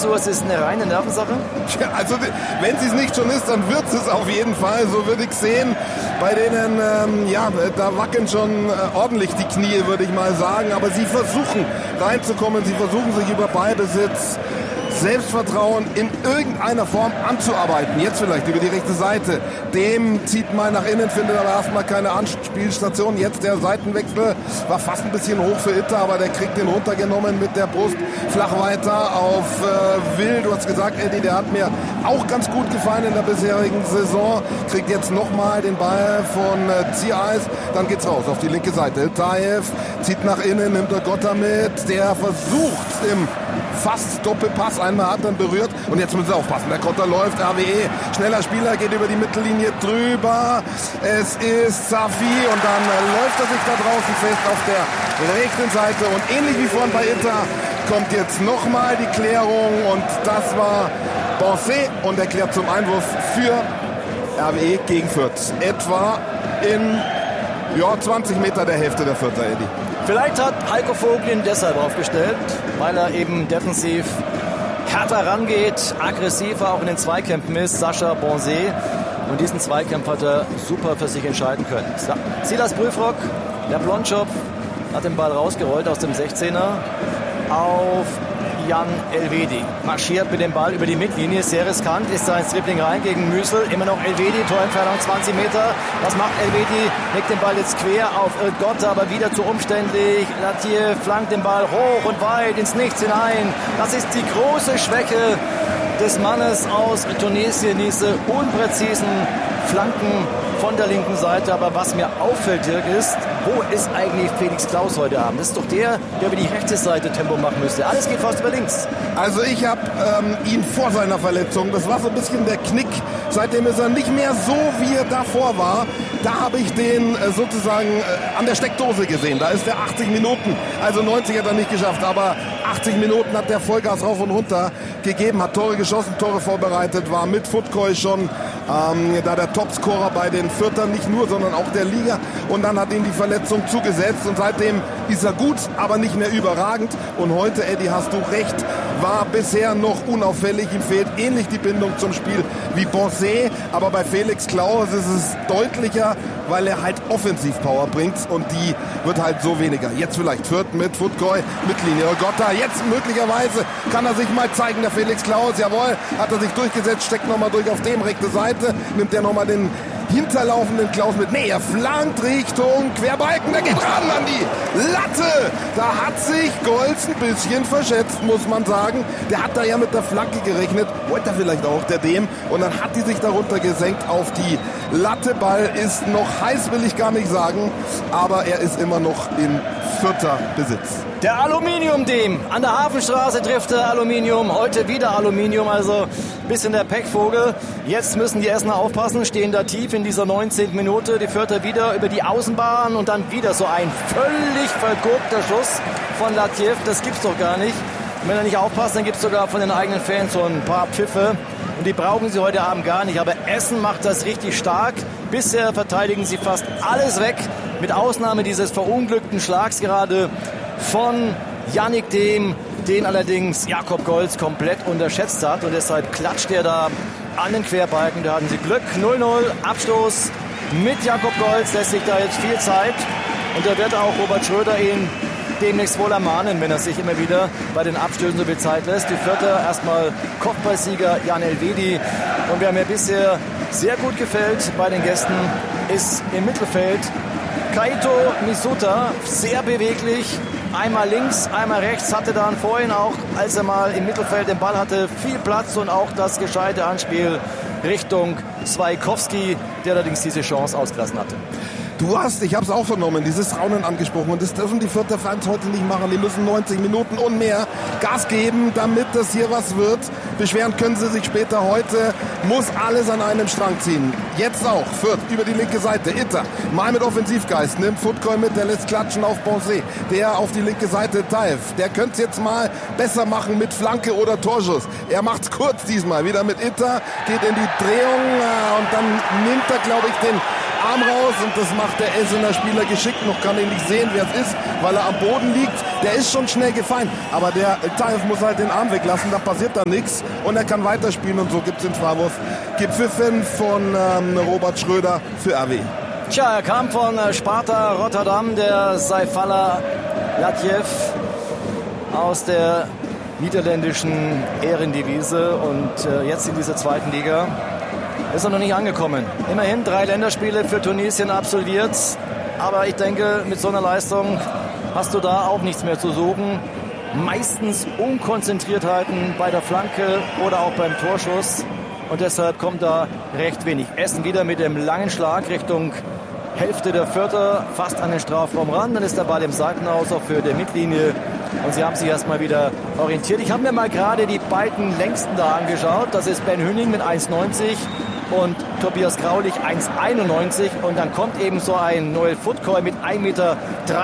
du, es ist eine reine Nervensache? Ja, also wenn sie es nicht schon ist, dann wird es auf jeden Fall. So würde ich sehen. Bei denen, da wackeln schon ordentlich die Knie, würde ich mal sagen. Aber sie versuchen reinzukommen. Sie versuchen sich über Ballbesitz, Selbstvertrauen in irgendeiner Form anzuarbeiten. Jetzt vielleicht über die rechte Seite. Dem zieht mal nach innen, findet aber erstmal keine Anspielstation. Jetzt der Seitenwechsel war fast ein bisschen hoch für Itter, aber der kriegt den runtergenommen mit der Brust flach weiter auf Will. Du hast gesagt, Eddie, der hat mir auch ganz gut gefallen in der bisherigen Saison. Kriegt jetzt nochmal den Ball von Ziereis. Dann geht's raus auf die linke Seite. Taev zieht nach innen, nimmt der Gotta mit. Der versucht im fast Doppelpass. Einmal hat dann berührt und jetzt müssen sie aufpassen. Der Konter läuft, RWE, schneller Spieler, geht über die Mittellinie drüber. Es ist Safi und dann läuft er sich da draußen fest auf der rechten Seite und ähnlich wie vorhin bei Itter kommt jetzt nochmal die Klärung und das war Bonset und er klärt zum Einwurf für RWE gegen Fürth. Etwa in 20 Meter der Hälfte der Fürther, Eddie. Vielleicht hat Heiko Vogel ihn deshalb aufgestellt, weil er eben defensiv härter rangeht, aggressiver auch in den Zweikämpfen ist, Sascha Bonset. Und diesen Zweikampf hat er super für sich entscheiden können. Silas Prüfrock, der Blondschopf, hat den Ball rausgerollt aus dem 16er auf Jan Elvedi. Marschiert mit dem Ball über die Mittellinie, sehr riskant, ist da ins Dribbling rein gegen Müsel. Immer noch Elvedi, Torentfernung 20 Meter. Was macht Elvedi? Legt den Ball jetzt quer auf Gotta, aber wieder zu umständlich. Lathier flankt den Ball hoch und weit ins Nichts hinein. Das ist die große Schwäche des Mannes aus Tunesien, diese unpräzisen Flanken von der linken Seite. Aber was mir auffällt, Dirk, ist, wo ist eigentlich Felix Klaus heute Abend? Das ist doch der über die rechte Seite Tempo machen müsste. Alles geht fast über links. Also ich habe ihn vor seiner Verletzung, das war so ein bisschen der Knick. Seitdem ist er nicht mehr so, wie er davor war. Da habe ich den sozusagen an der Steckdose gesehen. Da ist er 80 Minuten, also 90 hat er nicht geschafft, aber 80 Minuten hat der Vollgas rauf und runter gegeben, hat Tore geschossen, Tore vorbereitet, war mit Futkoi schon da der Topscorer bei den Fürthern, nicht nur, sondern auch der Liga. Und dann hat ihm die Verletzung zugesetzt und seitdem ist er gut, aber nicht mehr überragend. Und heute, Eddie, hast du recht, war bisher noch unauffällig. Ihm fehlt ähnlich die Bindung zum Spiel wie Bonset. Aber bei Felix Klaus ist es deutlicher, weil er halt Offensivpower bringt und die wird halt so weniger. Jetzt vielleicht Fürth mit Futkoi, Mittellinie. Oh Gott, da jetzt möglicherweise kann er sich mal zeigen, der Felix Klaus. Jawohl, hat er sich durchgesetzt, steckt nochmal durch auf dem rechte Seite, nimmt er nochmal den hinterlaufenden Klaus mit. Nee, er flankt Richtung Querbalken, der geht ran an die Latte. Da hat sich Golz ein bisschen verschätzt, muss man sagen. Der hat da ja mit der Flanke gerechnet, wollte er vielleicht auch, der Dem. Und dann hat die sich darunter gesenkt auf die Latte. Ball ist noch heiß, will ich gar nicht sagen, aber er ist immer noch in Fürther Besitz. Der Aluminium-Dem. An der Hafenstraße trifft der Aluminium. Heute wieder Aluminium, also ein bisschen der Pechvogel. Jetzt müssen die Essener aufpassen, stehen da tief in dieser 19. Minute. Die Fürther wieder über die Außenbahn und dann wieder so ein völlig vergurkter Schuss von Latiev. Das gibt's doch gar nicht. Und wenn er nicht aufpasst, dann gibt's sogar von den eigenen Fans so ein paar Pfiffe. Und die brauchen sie heute Abend gar nicht. Aber Essen macht das richtig stark. Bisher verteidigen sie fast alles weg. Mit Ausnahme dieses verunglückten Schlags gerade von Yannick Dem, den allerdings Jakob Golz komplett unterschätzt hat. Und deshalb klatscht er da an den Querbalken. Da hatten sie Glück. 0-0, Abstoß mit Jakob Golz. Lässt sich da jetzt viel Zeit. Und da wird auch Robert Schröder ihn demnächst wohl ermahnen, wenn er sich immer wieder bei den Abstößen so viel Zeit lässt. Die Fürther erstmal Kopfballsieger Jan Elvedi. Und wer mir bisher sehr gut gefällt bei den Gästen, ist im Mittelfeld Kaito Misuta, sehr beweglich. Einmal links, einmal rechts, hatte dann vorhin auch, als er mal im Mittelfeld den Ball hatte, viel Platz und auch das gescheite Anspiel Richtung Swaikowski, der allerdings diese Chance ausgelassen hatte. Du hast, ich habe es auch vernommen, dieses Raunen angesprochen und das dürfen die Fürther Fans heute nicht machen. Die müssen 90 Minuten und mehr Gas geben, damit das hier was wird. Beschweren können sie sich später. Heute muss alles an einem Strang ziehen. Jetzt auch Fürth über die linke Seite. Itter mal mit Offensivgeist, nimmt Futkoi mit, der lässt klatschen auf Bonset. Der auf die linke Seite Taev. Der könnte es jetzt mal besser machen mit Flanke oder Torschuss. Er macht's kurz diesmal. Wieder mit Itter, geht in die Drehung und dann nimmt er, glaube ich, den Arm raus und das macht der Essener Spieler geschickt. Noch kann ihn nicht sehen, wer es ist, weil er am Boden liegt. Der ist schon schnell gefallen, aber der Taif muss halt den Arm weglassen, da passiert dann nichts und er kann weiterspielen und so gibt es den Freiwurf gepfiffen von Robert Schröder für RW. Tja, er kam von Sparta Rotterdam, der Saifallah Latjev aus der niederländischen Ehrendivise und jetzt in dieser zweiten Liga ist er noch nicht angekommen. Immerhin 3 Länderspiele für Tunesien absolviert, aber ich denke, mit so einer Leistung hast du da auch nichts mehr zu suchen. Meistens Unkonzentriertheiten bei der Flanke oder auch beim Torschuss und deshalb kommt da recht wenig. Essen wieder mit dem langen Schlag Richtung Hälfte der Vierter, fast an den Strafraum ran. Dann ist der Ball im Seitenhaus auf Höhe der Mittellinie und sie haben sich erstmal wieder orientiert. Ich habe mir mal gerade die beiden längsten da angeschaut. Das ist Ben Hüning mit 1,90 und Tobias Graulich 1,91 und dann kommt eben so ein Noel Futkoy mit 1,83 Meter.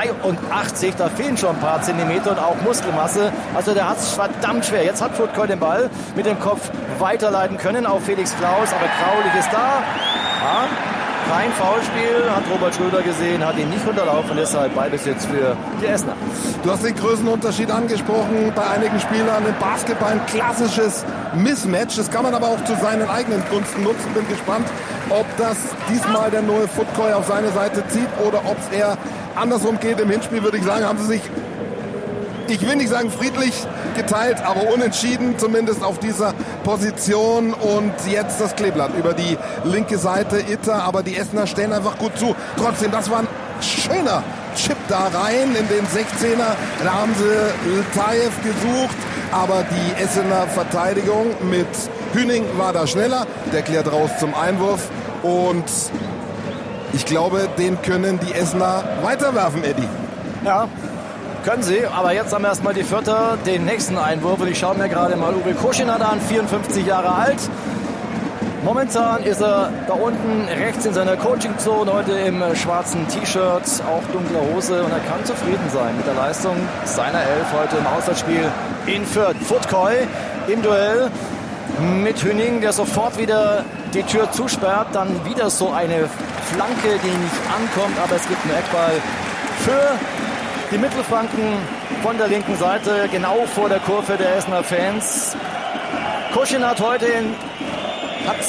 Da fehlen schon ein paar Zentimeter und auch Muskelmasse. Also der hat es verdammt schwer. Jetzt hat Futkoy den Ball mit dem Kopf weiterleiten können auf Felix Klaus, aber Graulich ist da. Ja. Kein Foulspiel, hat Robert Schröder gesehen, hat ihn nicht unterlaufen, deshalb Ballbesitz für die Essener. Du hast den Größenunterschied angesprochen, bei einigen Spielern im Basketball ein klassisches Mismatch, das kann man aber auch zu seinen eigenen Gunsten nutzen. Bin gespannt, ob das diesmal der Noel Futkoy auf seine Seite zieht oder ob es eher andersrum geht. Im Hinspiel würde ich sagen, haben sie sich, ich will nicht sagen friedlich geteilt, aber unentschieden, zumindest auf dieser Position. Und jetzt das Kleeblatt über die linke Seite, Itter, aber die Essener stellen einfach gut zu. Trotzdem, das war ein schöner Chip da rein in den 16er. Da haben sie Taif gesucht, aber die Essener Verteidigung mit Hüning war da schneller. Der klärt raus zum Einwurf und ich glaube, den können die Essener weiterwerfen, Eddie. Ja, können sie, aber jetzt haben wir erstmal die Vierter, den nächsten Einwurf und ich schaue mir gerade mal Uwe Koschinat an, 54 Jahre alt. Momentan ist er da unten rechts in seiner Coaching-Zone, heute im schwarzen T-Shirt, auch dunkler Hose und er kann zufrieden sein mit der Leistung seiner Elf heute im Auswärtsspiel in Fürth. Futkoy im Duell mit Hüning, der sofort wieder die Tür zusperrt, dann wieder so eine Flanke, die nicht ankommt, aber es gibt einen Eckball für die Mittelflanken von der linken Seite, genau vor der Kurve der Essener Fans. Koschinat heute hat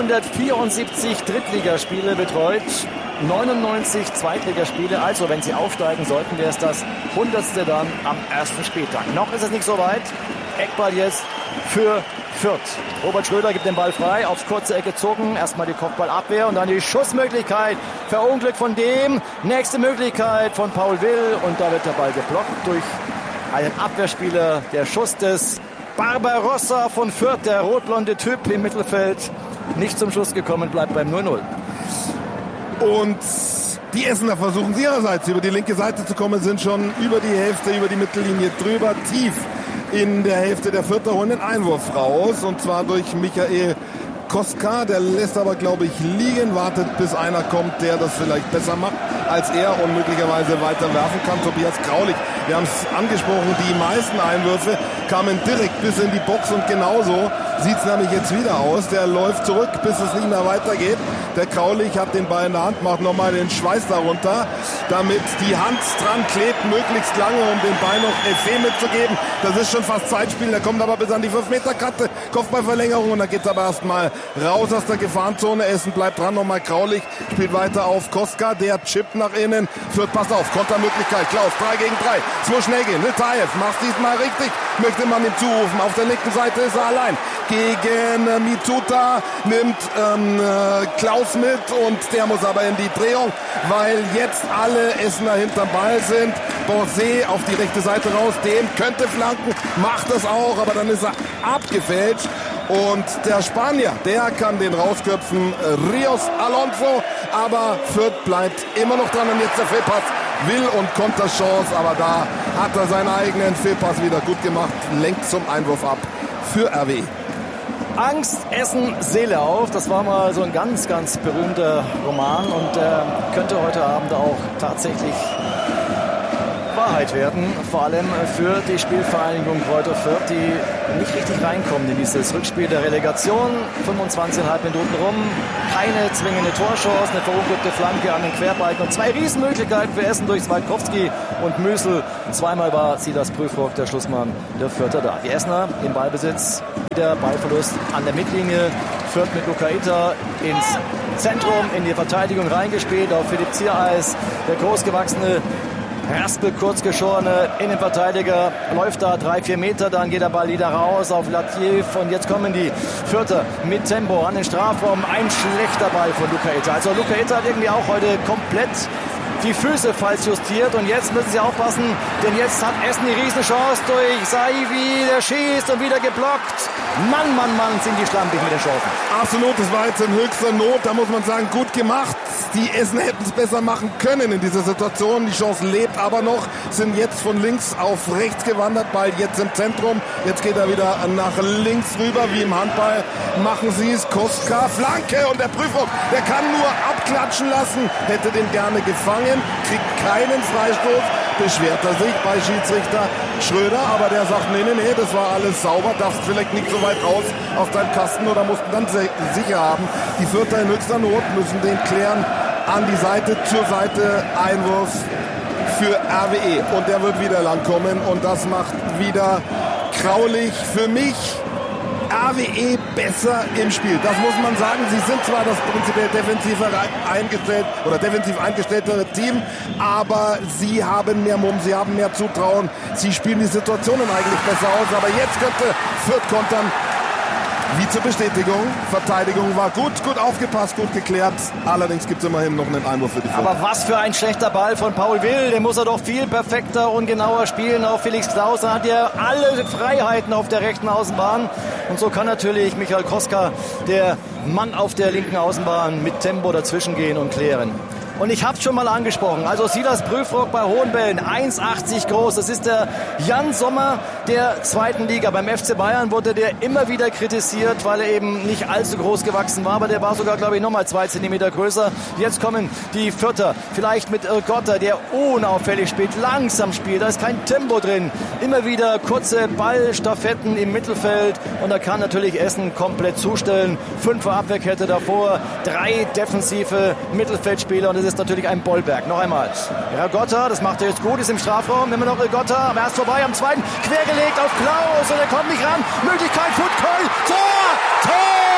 274 Drittligaspiele betreut, 99 Zweitligaspiele. Also wenn sie aufsteigen sollten, wäre es das 100. dann am ersten Spieltag. Noch ist es nicht so weit. Eckball jetzt für Fürth. Robert Schröder gibt den Ball frei, aufs kurze Eck gezogen. Erstmal die Kopfballabwehr und dann die Schussmöglichkeit. Verunglückt von dem. Nächste Möglichkeit von Paul Will. Und da wird der Ball geblockt durch einen Abwehrspieler. Der Schuss des Barbarossa von Fürth, der rotblonde Typ im Mittelfeld. Nicht zum Schuss gekommen, bleibt beim 0-0. Und die Essener versuchen sie ihrerseits über die linke Seite zu kommen, sind schon über die Hälfte, über die Mittellinie drüber, tief in der Hälfte der Vierter, holen den Einwurf raus und zwar durch Michael Koska, der lässt aber, glaube ich, liegen, wartet, bis einer kommt, der das vielleicht besser macht als er und möglicherweise weiter werfen kann. Tobias Graulich, wir haben es angesprochen, die meisten Einwürfe kamen direkt bis in die Box und genauso sieht es nämlich jetzt wieder aus. Der läuft zurück, bis es nicht mehr weitergeht. Der Graulich hat den Ball in der Hand, macht nochmal den Schweiß darunter, damit die Hand dran klebt, möglichst lange, um den Ball noch Effet mitzugeben. Das ist schon fast Zeitspiel, der kommt aber bis an die 5-Meter-Kante, Kopfballverlängerung und dann geht es aber erstmal raus aus der Gefahrenzone. Essen bleibt dran, nochmal Graulich, spielt weiter auf Koska, der chippt nach innen, Fürth passt auf, Kontermöglichkeit, Klaus, 3 gegen 3, es muss schnell gehen, Litaev macht diesmal richtig, möchte man ihm zurufen, auf der linken Seite ist er allein, gegen Mituta, nimmt Klaus mit und der muss aber in die Drehung, weil jetzt alle Essener hinterm Ball sind. Borsé auf die rechte Seite raus, dem könnte flanken, macht das auch, aber dann ist er abgefälscht. Und der Spanier, der kann den rausköpfen, Rios Alonso, aber Fürth bleibt immer noch dran und jetzt der Fehlpass, Will und Konterchance, aber da hat er seinen eigenen Fehlpass wieder gut gemacht, lenkt zum Einwurf ab für RW. Angst, Essen, Seele auf. Das war mal so ein ganz, ganz berühmter Roman und könnte heute Abend auch tatsächlich Wahrheit werden, vor allem für die Spielvereinigung Greuther Fürth, die nicht richtig reinkommen in dieses Rückspiel der Relegation. 25,5 Minuten rum, keine zwingende Torchance, eine verunglückte Flanke an den Querbalken und 2 Riesenmöglichkeiten für Essen durch Swatkowski und Müsel. Zweimal war Silas Prüfrock, der Schlussmann der Fürther, da. Die Essener im Ballbesitz, wieder Ballverlust an der Mittellinie. Fürth mit Luca Itter ins Zentrum, in die Verteidigung reingespielt auf Philipp Ziereis, der großgewachsene Raspel, kurzgeschorene Innenverteidiger, läuft da 3-4 Meter, dann geht der Ball wieder raus auf Latiev und jetzt kommen die Fürther mit Tempo an den Strafraum. Ein schlechter Ball von Luca Itter. Also Luca Itter hat irgendwie auch heute komplett die Füße falsch justiert und jetzt müssen sie aufpassen, denn jetzt hat Essen die Riesenchance durch Saivi, der schießt und wieder geblockt. Mann, sind die schlampig mit den Chancen. Absolut, das war jetzt in höchster Not, da muss man sagen, gut gemacht. Die Essen hätten es besser machen können in dieser Situation. Die Chance lebt aber noch, sind jetzt von links auf rechts gewandert, Ball jetzt im Zentrum. Jetzt geht er wieder nach links rüber, wie im Handball. Machen sie es, Kostka, Flanke und der Prüfung, der kann nur abklatschen lassen, hätte den gerne gefangen, kriegt keinen Freistoß, beschwert er sich bei Schiedsrichter Schröder, aber der sagt, nee, das war alles sauber, darfst vielleicht nicht so weit raus aus deinem Kasten oder mussten dann sicher haben. Die Fürther in höchster Not müssen den klären, an die Seite, zur Seite, Einwurf für RWE und der wird wieder lang kommen und das macht wieder graulich für mich. RWE besser im Spiel. Das muss man sagen. Sie sind zwar das prinzipiell defensiv eingestelltere Team, aber sie haben mehr Mumm, sie haben mehr Zutrauen. Sie spielen die Situationen eigentlich besser aus. Aber jetzt könnte Fürth kontern. Wie zur Bestätigung, Verteidigung war gut aufgepasst, gut geklärt. Allerdings gibt es immerhin noch einen Einwurf für die Fürth. Aber was für ein schlechter Ball von Paul Will. Den muss er doch viel perfekter und genauer spielen. Auf Felix Klaus, da hat er alle Freiheiten auf der rechten Außenbahn. Und so kann natürlich Michael Kostka, der Mann auf der linken Außenbahn, mit Tempo dazwischen gehen und klären. Und ich habe es schon mal angesprochen, also Silas Prüfrock bei hohen Bällen, 1,80 groß. Das ist der Jan Sommer der zweiten Liga. Beim FC Bayern wurde der immer wieder kritisiert, weil er eben nicht allzu groß gewachsen war. Aber der war sogar, glaube ich, nochmal 2 Zentimeter größer. Jetzt kommen die Fürther, vielleicht mit Irgotta, der unauffällig spielt, langsam spielt. Da ist kein Tempo drin. Immer wieder kurze Ballstaffetten im Mittelfeld. Und da kann natürlich Essen komplett zustellen. 5er Abwehrkette davor, 3 defensive Mittelfeldspieler. Und das ist natürlich ein Bollwerk. Noch einmal. Irgotta, das macht er jetzt gut, ist im Strafraum. Immer noch Irgotta, aber er ist vorbei am zweiten. Quergelegt auf Klaus und er kommt nicht ran. Möglichkeit, Futkoll. Tor!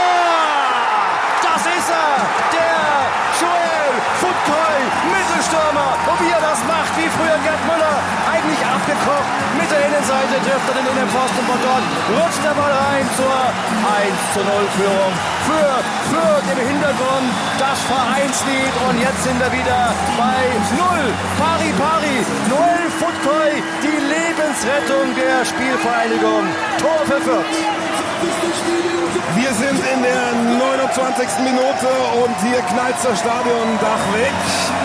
Das ist er! Der Joel Futkoll, Mittelstürmer. Und wie er das macht, wie früher Gerd Müller. Eigentlich abgekocht. Mit der Innenseite trifft er den Innenpfosten von dort. Rutscht der Ball rein zur 1:0-Führung. Für Fürth im Hintergrund das Vereinslied. Und jetzt sind wir wieder bei 0. Pari. Noel Futkoll, die Lebensrettung der Spielvereinigung. Tor für Fürth. Wir sind in der 29. Minute und hier knallt das Stadiondach weg.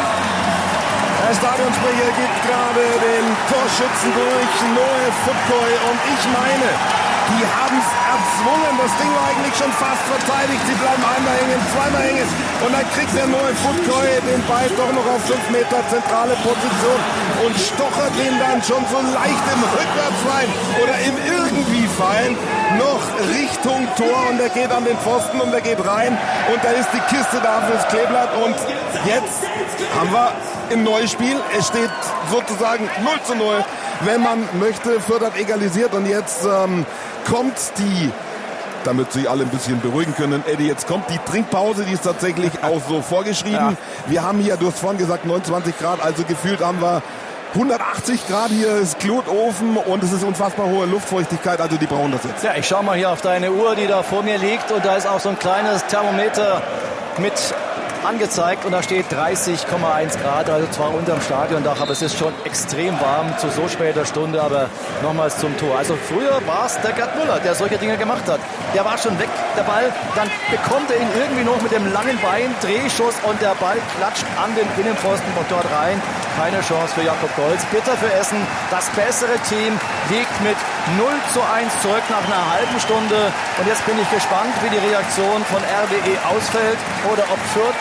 Der Stadionsprecher gibt gerade den Torschützen durch, Noel Futkoll, und ich meine, die haben es erzwungen. Das Ding war eigentlich schon fast verteidigt. Sie bleiben einmal hängen, zweimal hängen und dann kriegt der Noel Futkoll den Ball doch noch auf 5 Meter zentrale Position und stochert den dann schon so leicht im Rückwärtsfallen oder im Irgendwie-Fallen noch Richtung Tor und er geht an den Pfosten und er geht rein und da ist die Kiste da fürs Kleeblatt und jetzt haben wir im neuen Spiel. Es steht sozusagen 0:0, wenn man möchte. Fürth hat egalisiert und jetzt kommt die, damit Sie alle ein bisschen beruhigen können, Eddie, jetzt kommt die Trinkpause, die ist tatsächlich auch so vorgeschrieben. Ja. Wir haben hier, du hast vorhin gesagt, 29 Grad, also gefühlt haben wir 180 Grad, hier ist Klotofen und es ist unfassbar hohe Luftfeuchtigkeit, also die brauchen das jetzt. Ja, ich schau mal hier auf deine Uhr, die da vor mir liegt und da ist auch so ein kleines Thermometer mit angezeigt und da steht 30,1 Grad, also zwar unterm Stadiondach, aber es ist schon extrem warm zu so später Stunde, aber nochmals zum Tor. Also früher war es der Gerd Müller, der solche Dinge gemacht hat. Der war schon weg, der Ball, dann bekommt er ihn irgendwie noch mit dem langen Bein, Drehschuss und der Ball klatscht an den Innenpfosten von dort rein. Keine Chance für Jakob Golz. Bitter für Essen. Das bessere Team liegt mit 0:1 zurück nach einer halben Stunde. Und jetzt bin ich gespannt, wie die Reaktion von RWE ausfällt oder ob Fürth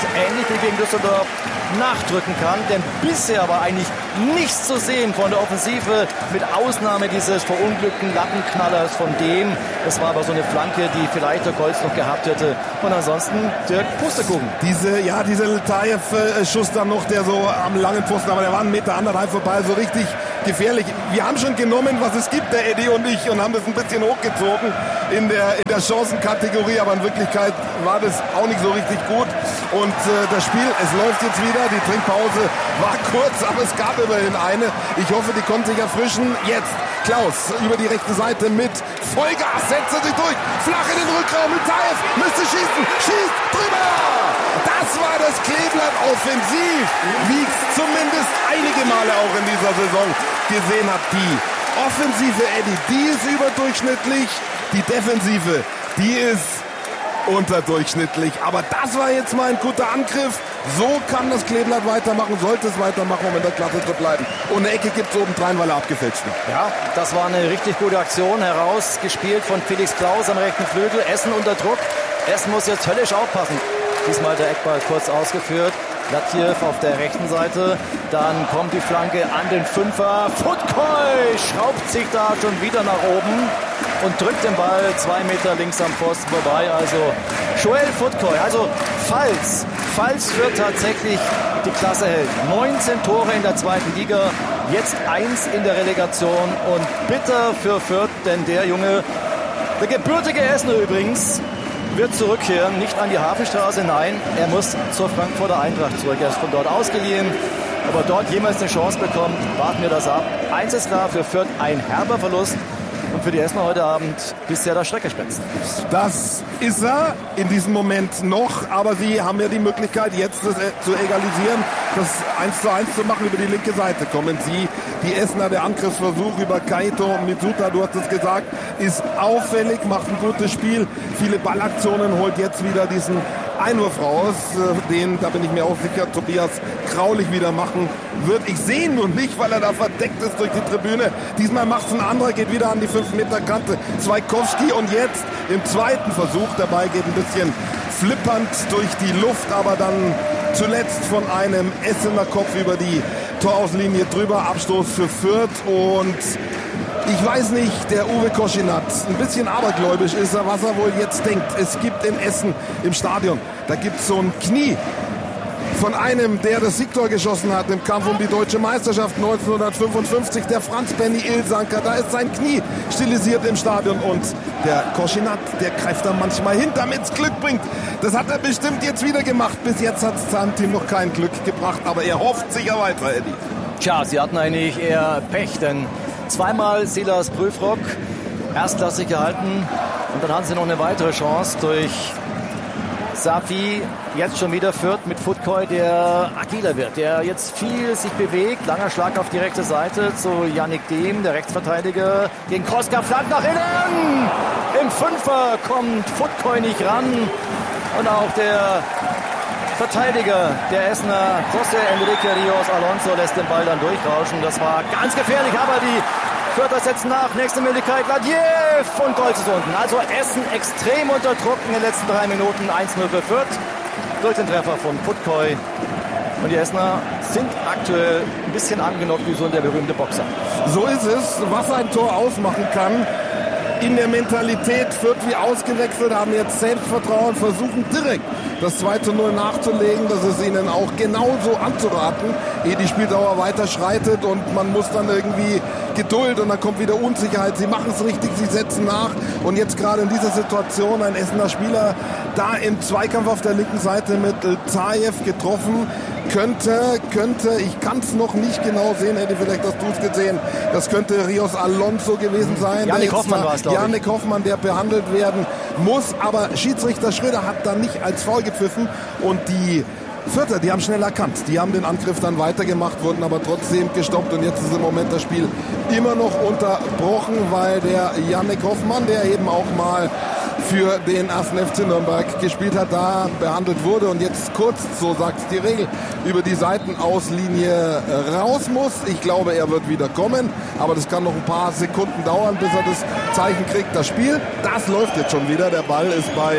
ähnlich wie gegen Düsseldorf nachdrücken kann, denn bisher war eigentlich nichts zu sehen von der Offensive, mit Ausnahme dieses verunglückten Lattenknallers von dem. Das war aber so eine Flanke, die vielleicht der Golz noch gehabt hätte. Und ansonsten Dirk Pustekuchen. Dieser Letajew-Schuss dann noch, der so am langen Pfosten, aber der war 1,5 Meter vorbei, so richtig gefährlich. Wir haben schon genommen, was es gibt, der Eddie und ich, und haben das ein bisschen hochgezogen in der Chancenkategorie, aber in Wirklichkeit war das auch nicht so richtig gut. Und das Spiel, es läuft jetzt wieder, die Trinkpause war kurz, aber es gab immerhin eine. Ich hoffe, die konnte sich erfrischen. Jetzt Klaus über die rechte Seite mit Vollgas, setzt er sich durch, flach in den Rückraum, Letajew müsste schießen, schießt drüber! Das war das Kleeblatt offensiv, wie ich es zumindest einige Male auch in dieser Saison gesehen habe. Die Offensive, Eddie, die ist überdurchschnittlich, die Defensive, die ist unterdurchschnittlich. Aber das war jetzt mal ein guter Angriff. So kann das Kleeblatt weitermachen, sollte es weitermachen, um in der Klasse zu bleiben. Und eine Ecke gibt es obendrein, weil er abgefälscht wird. Ja, das war eine richtig gute Aktion, herausgespielt von Felix Klaus am rechten Flügel. Essen unter Druck. Essen muss jetzt höllisch aufpassen. Diesmal der Eckball kurz ausgeführt. Latjew auf der rechten Seite. Dann kommt die Flanke an den Fünfer. Futkoi schraubt sich da schon wieder nach oben und drückt den Ball 2 Meter links am Pfosten vorbei. Also Joel Futkoi. Also falls Fürth tatsächlich die Klasse hält. 19 Tore in der 2. Liga. Jetzt 1 in der Relegation. Und bitter für Fürth, denn der Junge, der gebürtige Essener übrigens, wird zurückkehren, nicht an die Hafenstraße, nein, er muss zur Frankfurter Eintracht zurück. Er ist von dort ausgeliehen, aber dort jemals eine Chance bekommt, warten wir das ab. Eins ist klar, für Fürth ein herber Verlust und für die Essener heute Abend bisher das Schreckgespenst. Das ist er in diesem Moment noch, aber sie haben ja die Möglichkeit, jetzt das zu egalisieren, das 1:1 zu machen. Über die linke Seite kommen sie, die Essener, der Angriffsversuch über Kaito Mitsuta, du hast es gesagt, ist auffällig, macht ein gutes Spiel, viele Ballaktionen, holt jetzt wieder diesen Einwurf raus, den, da bin ich mir auch sicher, Tobias Kraulich wieder machen wird. Ich sehe ihn nur nicht, weil er da verdeckt ist durch die Tribüne. Diesmal macht es ein anderer, geht wieder an die 5-Meter-Kante. Zwaikowski und jetzt im zweiten Versuch, der Ball geht ein bisschen flippernd durch die Luft, aber dann zuletzt von einem Essener Kopf über die Torauslinie drüber. Abstoß für Fürth und ich weiß nicht, der Uwe Koschinat, ein bisschen abergläubisch ist er, was er wohl jetzt denkt. Es gibt in Essen im Stadion, da gibt es so ein Knie von einem, der das Siegtor geschossen hat im Kampf um die deutsche Meisterschaft 1955, der Franz Benny Ilsanker. Da ist sein Knie stilisiert im Stadion und der Koschinat, der greift da manchmal hin, damit es Glück bringt. Das hat er bestimmt jetzt wieder gemacht. Bis jetzt hat es seinem Team noch kein Glück gebracht, aber er hofft sicher weiter, Eddie. Tja, sie hatten eigentlich eher Pech, denn zweimal Silas Prüfrock erstklassig gehalten und dann hatten sie noch eine weitere Chance durch Safi. Jetzt schon wieder Fürth mit Futkoi, der agiler wird, der jetzt viel sich bewegt. Langer Schlag auf die rechte Seite zu Yannick Dehm, der Rechtsverteidiger. Gegen Kroska, Flank nach innen. Im Fünfer kommt Futkoi nicht ran. Und auch der Verteidiger der Essener, José Enrique Rios Alonso, lässt den Ball dann durchrauschen. Das war ganz gefährlich, aber die Fürther setzen nach. Nächste Möglichkeit, Latjew und Golz ist unten. Also Essen extrem unter Druck in den letzten 3 Minuten. 1:0 für Fürth durch den Treffer von Futkoi. Und die Essener sind aktuell ein bisschen angenockt wie so der berühmte Boxer. So ist es, was ein Tor ausmachen kann. In der Mentalität Fürth wie ausgewechselt, haben jetzt Selbstvertrauen, versuchen direkt das 2:0 nachzulegen. Das ist ihnen auch genauso anzuraten, ehe die Spieldauer weiter schreitet und man muss dann irgendwie Geduld und dann kommt wieder Unsicherheit. Sie machen es richtig, sie setzen nach und jetzt gerade in dieser Situation ein Essener Spieler da im Zweikampf auf der linken Seite mit Zajew getroffen. Könnte, ich kann es noch nicht genau sehen, Eddie, vielleicht hast du es gesehen, das könnte Rios Alonso gewesen sein. Yannick Hoffmann war es, glaube ich. Yannick Hoffmann, der behandelt werden muss, aber Schiedsrichter Schröder hat da nicht als Foul gepfiffen und die Fürther, die haben schnell erkannt, die haben den Angriff dann weitergemacht, wurden aber trotzdem gestoppt und jetzt ist im Moment das Spiel immer noch unterbrochen, weil der Yannick Hoffmann, der eben auch mal für den 1. FC Nürnberg gespielt hat, da behandelt wurde und jetzt kurz, so sagt die Regel, über die Seitenauslinie raus muss. Ich glaube, er wird wieder kommen, aber das kann noch ein paar Sekunden dauern, bis er das Zeichen kriegt. Das Spiel, das läuft jetzt schon wieder. Der Ball ist bei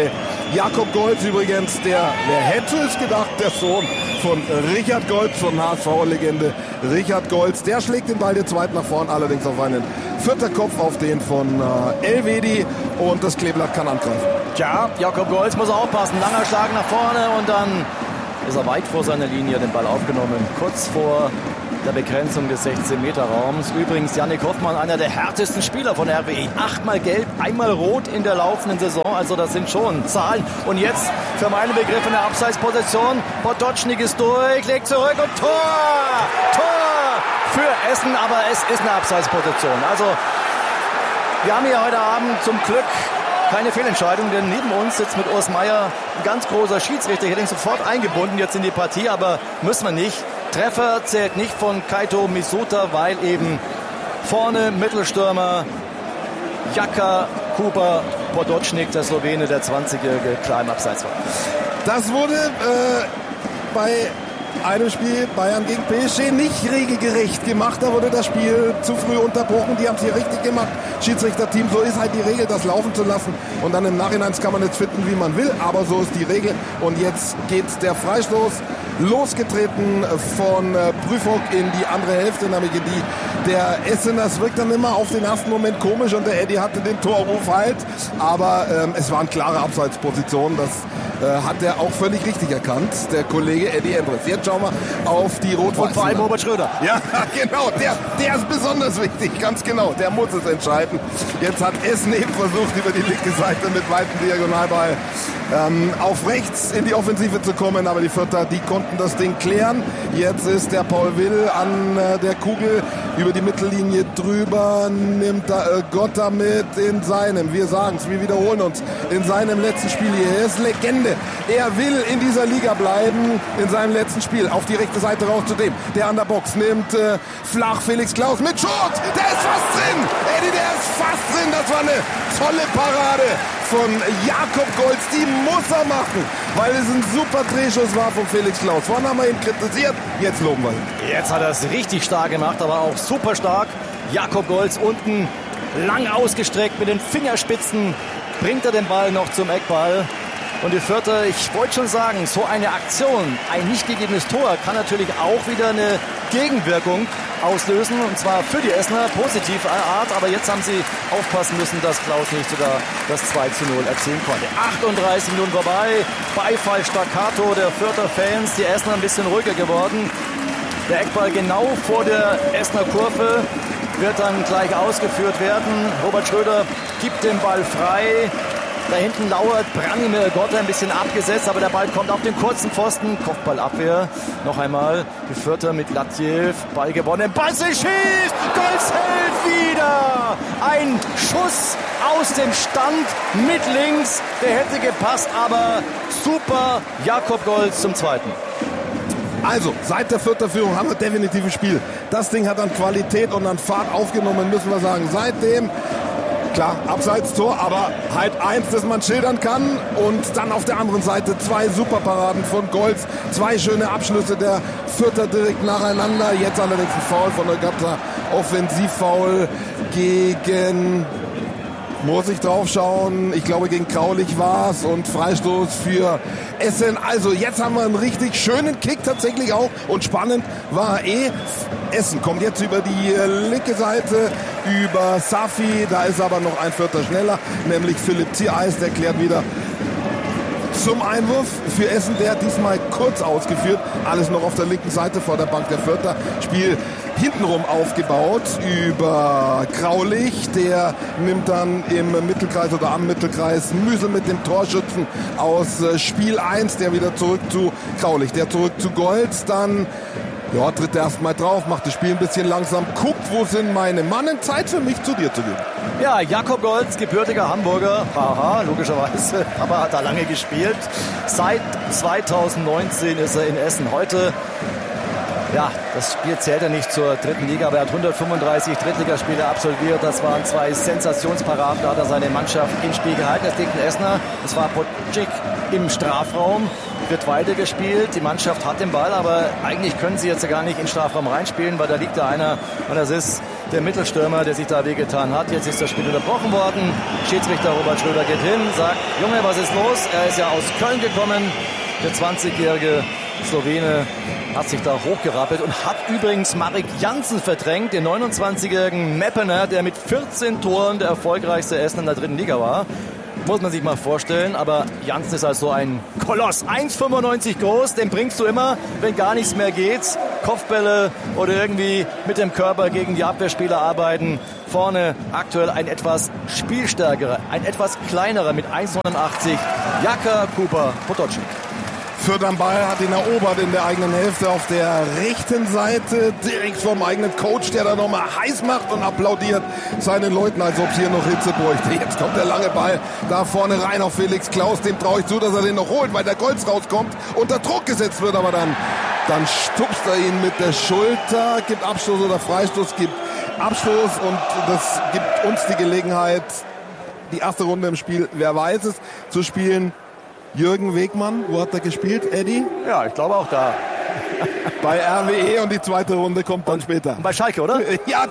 Jakob Golz übrigens, wer hätte es gedacht, der Sohn von Richard Golz, von HSV-Legende Richard Golz. Der schlägt den Ball jetzt weit nach vorn, allerdings auf einen vierter Kopf, auf den von Elvedi, und das Kleeblatt kann angreifen. Tja, Jakob Golz muss aufpassen. Langer Schlag nach vorne und dann ist er weit vor seiner Linie, den Ball aufgenommen. Kurz vor der Begrenzung des 16-Meter-Raums. Übrigens Jannik Hoffmann, einer der härtesten Spieler von RWE. 8-mal gelb, einmal rot in der laufenden Saison. Also das sind schon Zahlen. Und jetzt für meine Begriffe eine Abseitsposition. Potočnik ist durch, legt zurück und Tor! Tor für Essen, aber es ist eine Abseitsposition. Also wir haben hier heute Abend zum Glück keine Fehlentscheidung, denn neben uns sitzt mit Urs Meier ein ganz großer Schiedsrichter. Ich hätte ihn sofort eingebunden jetzt in die Partie, aber müssen wir nicht. Treffer zählt nicht von Kaito Misuta, weil eben vorne Mittelstürmer Jaka Kuba Potočnik, der Slowene, der 20-jährige, klar im Abseits war. Das wurde bei einem Spiel Bayern gegen PSG nicht regelgerecht gemacht. Da wurde das Spiel zu früh unterbrochen. Die haben es hier richtig gemacht. Schiedsrichterteam, so ist halt die Regel, das laufen zu lassen. Und dann im Nachhinein kann man jetzt finden, wie man will. Aber so ist die Regel. Und jetzt geht der Freistoß losgetreten von Prüfung in die andere Hälfte, nämlich in die der Essener. Das wirkt dann immer auf den ersten Moment komisch und der Eddie hatte den Torruf halt. Aber es waren klare Abseitspositionen. Das hat er auch völlig richtig erkannt, der Kollege Eddie Endres. Jetzt schauen wir auf die Rot-Weißen. Und vor allem Robert Schröder. Ja, genau, der ist besonders wichtig, ganz genau. Der muss es entscheiden. Jetzt hat Essen eben versucht, über die linke Seite mit weitem Diagonalball auf rechts in die Offensive zu kommen, aber die Vierter, die konnten das Ding klären. Jetzt ist der Paul Will an der Kugel über die Mittellinie drüber, nimmt Gotta mit in seinem, wir sagen es, wir wiederholen uns, in seinem letzten Spiel hier. Er ist Legende. Er will in dieser Liga bleiben, in seinem letzten Spiel. Auf die rechte Seite raus zu dem, der an der Box nimmt flach Felix Klaus mit Schot. Der ist fast drin. Eddie, der ist fast drin. Das war eine tolle Parade von Jakob Golz. Die muss er machen, weil es ein super Drehschuss war von Felix Klaus. Vorhin haben wir ihn kritisiert, jetzt loben wir ihn. Jetzt hat er es richtig stark gemacht, aber auch super stark. Jakob Golz unten lang ausgestreckt mit den Fingerspitzen. Bringt er den Ball noch zum Eckball. Und die Vierter, ich wollte schon sagen, so eine Aktion, ein nicht gegebenes Tor, kann natürlich auch wieder eine Gegenwirkung auslösen. Und zwar für die Essener positive Art. Aber jetzt haben sie aufpassen müssen, dass Klaus nicht sogar das 2:0 erzielen konnte. 38 Minuten vorbei. Beifall staccato der Vierter Fans. Die Essener ein bisschen ruhiger geworden. Der Eckball genau vor der Essener Kurve wird dann gleich ausgeführt werden. Robert Schröder gibt den Ball frei. Da hinten lauert Branimir Gotta ein bisschen abgesetzt, aber der Ball kommt auf den kurzen Pfosten. Kopfballabwehr. Noch einmal die Vierter mit Latjev. Ball gewonnen. Basse schießt! Golz hält wieder! Ein Schuss aus dem Stand mit links. Der hätte gepasst, aber super Jakob Golz zum Zweiten. Also, seit der Vierter Führung haben wir definitiv ein Spiel. Das Ding hat an Qualität und an Fahrt aufgenommen, müssen wir sagen. Seitdem, klar, Abseits-Tor, aber halt eins, das man schildern kann. Und dann auf der anderen Seite 2 Superparaden von Golz. 2 schöne Abschlüsse der Vierter direkt nacheinander. Jetzt allerdings ein Foul von Ogata. Offensivfoul gegen... Muss ich drauf schauen. Ich glaube, gegen Kraulich war es und Freistoß für Essen. Also jetzt haben wir einen richtig schönen Kick tatsächlich auch. Und spannend war Essen kommt jetzt über die linke Seite, über Safi. Da ist aber noch ein Vierter schneller, nämlich Philipp Ziereis. Der klärt wieder zum Einwurf für Essen, der diesmal kurz ausgeführt. Alles noch auf der linken Seite vor der Bank der Vierter. Spiel hintenrum aufgebaut über Kraulich. Der nimmt dann im Mittelkreis oder am Mittelkreis Müsel mit dem Torschützen aus Spiel 1. Der wieder zurück zu Kraulich. Der zurück zu Golz. Dann tritt er erstmal drauf, macht das Spiel ein bisschen langsam. Guckt, wo sind meine Mannen? Zeit für mich, zu dir zu gehen. Ja, Jakob Golz, gebürtiger Hamburger. Haha, logischerweise. Aber hat da lange gespielt. Seit 2019 ist er in Essen. Heute, ja, das Spiel zählt er nicht zur dritten Liga, aber er hat 135 Drittligaspiele absolviert. Das waren 2 Sensationsparaden. Da hat er seine Mannschaft ins Spiel gehalten. Es liegt ein Essener. Das war Potočnik im Strafraum. wird weitergespielt. Die Mannschaft hat den Ball, aber eigentlich können sie jetzt gar nicht in den Strafraum reinspielen, weil da liegt da einer und das ist der Mittelstürmer, der sich da wehgetan hat. Jetzt ist das Spiel unterbrochen worden. Schiedsrichter Robert Schröder geht hin, sagt, Junge, was ist los? Er ist ja aus Köln gekommen. Der 20-jährige Slowene hat sich da hochgerappelt und hat übrigens Marek Jansen verdrängt, den 29-jährigen Meppener, der mit 14 Toren der erfolgreichste Essener in der 3. Liga war. Muss man sich mal vorstellen, aber Jansen ist also ein Koloss. 1,95 groß, den bringst du immer, wenn gar nichts mehr geht. Kopfbälle oder irgendwie mit dem Körper gegen die Abwehrspieler arbeiten. Vorne aktuell ein etwas spielstärkerer, ein etwas kleinerer mit 1,89 Jaka Cooper Potočnik. Fürth am Ball, hat ihn erobert in der eigenen Hälfte auf der rechten Seite, direkt vom eigenen Coach, der da nochmal heiß macht und applaudiert seinen Leuten, als ob es hier noch Hitze bräuchte. Jetzt kommt der lange Ball da vorne rein auf Felix Klaus, dem traue ich zu, dass er den noch holt, weil der Golz rauskommt, unter Druck gesetzt wird, aber dann stupst er ihn mit der Schulter, gibt Abstoß oder Freistoß, gibt Abstoß und das gibt uns die Gelegenheit, die erste Runde im Spiel, wer weiß es, zu spielen. Jürgen Wegmann, wo hat er gespielt, Eddie? Ja, ich glaube auch da. Bei RWE und die zweite Runde kommt dann später. Bei Schalke, oder?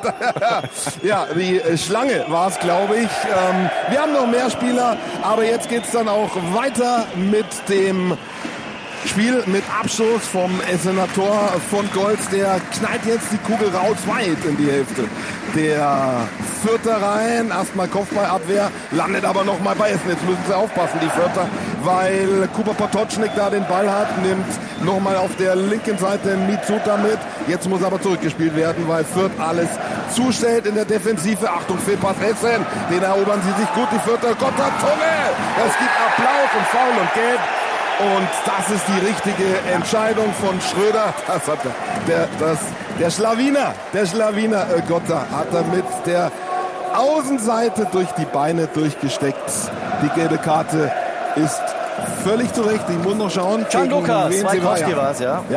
Ja, die Schlange war es, glaube ich. Wir haben noch mehr Spieler, aber jetzt geht es dann auch weiter mit dem Spiel mit Abstoß vom Essener Tor von Golz. Der knallt jetzt die Kugel raus weit in die Hälfte der Fürther rein. Erstmal Kopfballabwehr, landet aber nochmal bei Essen. Jetzt müssen sie aufpassen, die Fürther, weil Cooper Potočnik da den Ball hat, nimmt nochmal auf der linken Seite Mitsuta mit. Jetzt muss aber zurückgespielt werden, weil Fürth alles zustellt in der Defensive. Achtung, Fehlpass Essen, den erobern sie sich gut, die Fürther. Gotthard Zunge! Es gibt Applaus und Foul und Gelb. Und das ist die richtige Entscheidung von Schröder. Das hat der Schlawiner Gotthard hat er mit der Außenseite durch die Beine durchgesteckt. Die gelbe Karte ist völlig zurecht. Ich muss noch schauen. Gianluca Swaikowski war es, ja.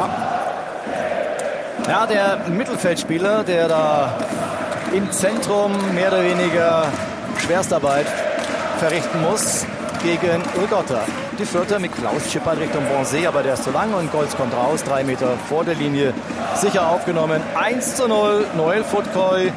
Ja, der Mittelfeldspieler, der da im Zentrum mehr oder weniger Schwerstarbeit verrichten muss gegen Gotthard. Die Fürther mit Klaus schippert Richtung Bonset, aber der ist zu lang und Golz kommt raus, 3 Meter vor der Linie, sicher aufgenommen. 1:0, Noel Futkoi,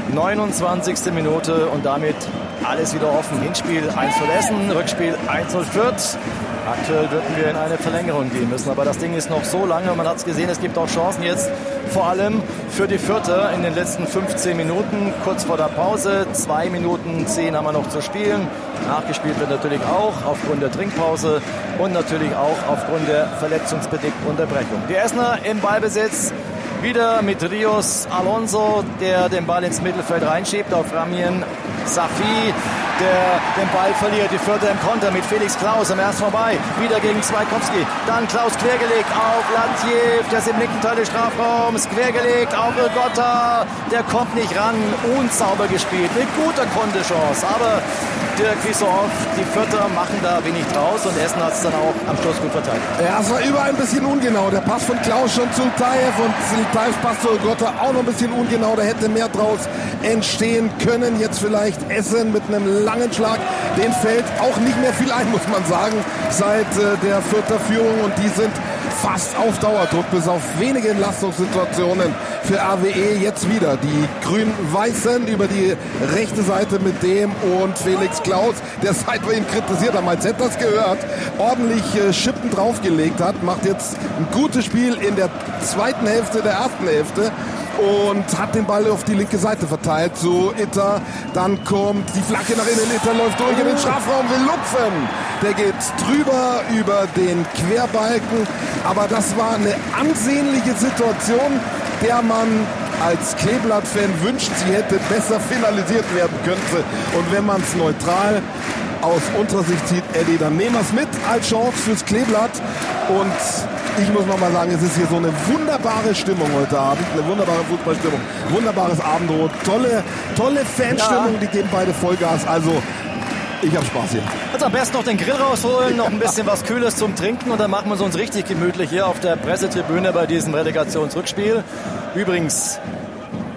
29. Minute und damit alles wieder offen. Hinspiel 1:0 Essen, Rückspiel 1:0 Fürth. Aktuell würden wir in eine Verlängerung gehen müssen, aber das Ding ist noch so lange. Man hat es gesehen, es gibt auch Chancen jetzt, vor allem für die Fürther in den letzten 15 Minuten, kurz vor der Pause. 2 Minuten 10 haben wir noch zu spielen. Nachgespielt wird natürlich auch aufgrund der Trinkpause und natürlich auch aufgrund der verletzungsbedingten Unterbrechung. Die Essener im Ballbesitz, wieder mit Rios Alonso, der den Ball ins Mittelfeld reinschiebt auf Ramien Safi, der den Ball verliert. Die Fürther im Konter mit Felix Klaus am erst vorbei. Wieder gegen Swaikowski. Dann Klaus quergelegt auf Latjev. Der ist im linken Teil des Strafraums. Quergelegt auf Gotthard. Der kommt nicht ran. Unsauber gespielt. Eine gute Konterchance. Aber Dirk, wie so oft, die Fürther machen da wenig draus und Essen hat es dann auch am Schluss gut verteidigt. Ja, es war überall ein bisschen ungenau. Der Pass von Klaus schon zu Tajev und Tajev Pass zu Gotthard auch noch ein bisschen ungenau. Da hätte mehr draus entstehen können. Jetzt vielleicht Essen mit einem langen Schlag. Den fällt auch nicht mehr viel ein, muss man sagen, seit der Fürther Führung. Und die sind fast auf Dauerdruck, bis auf wenige Entlastungssituationen für RWE jetzt wieder. Die Grün-Weißen über die rechte Seite mit dem und Felix Klaus, der seit wir ihn kritisiert haben, als hätte das gehört, ordentlich Schippen draufgelegt hat, macht jetzt ein gutes Spiel in der zweiten Hälfte der ersten Hälfte und hat den Ball auf die linke Seite verteilt zu Itter. Dann kommt die Flanke nach innen. Itter läuft durch in den Strafraum, will lupfen. Der geht drüber über den Querbalken. Aber das war eine ansehnliche Situation, der man als Kleeblatt-Fan wünscht, sie hätte besser finalisiert werden können. Und wenn man es neutral aus unserer Sicht sieht, Eddie, dann nehmen wir es mit als Chance fürs Kleeblatt. Und ich muss nochmal sagen, es ist hier so eine wunderbare Stimmung heute Abend, eine wunderbare Fußballstimmung, wunderbares Abendrot, tolle Fanstimmung, die geben beide Vollgas, also ich habe Spaß hier. Also am besten noch den Grill rausholen, noch ein bisschen was Kühles zum Trinken und dann machen wir es uns richtig gemütlich hier auf der Pressetribüne bei diesem Relegationsrückspiel. Übrigens,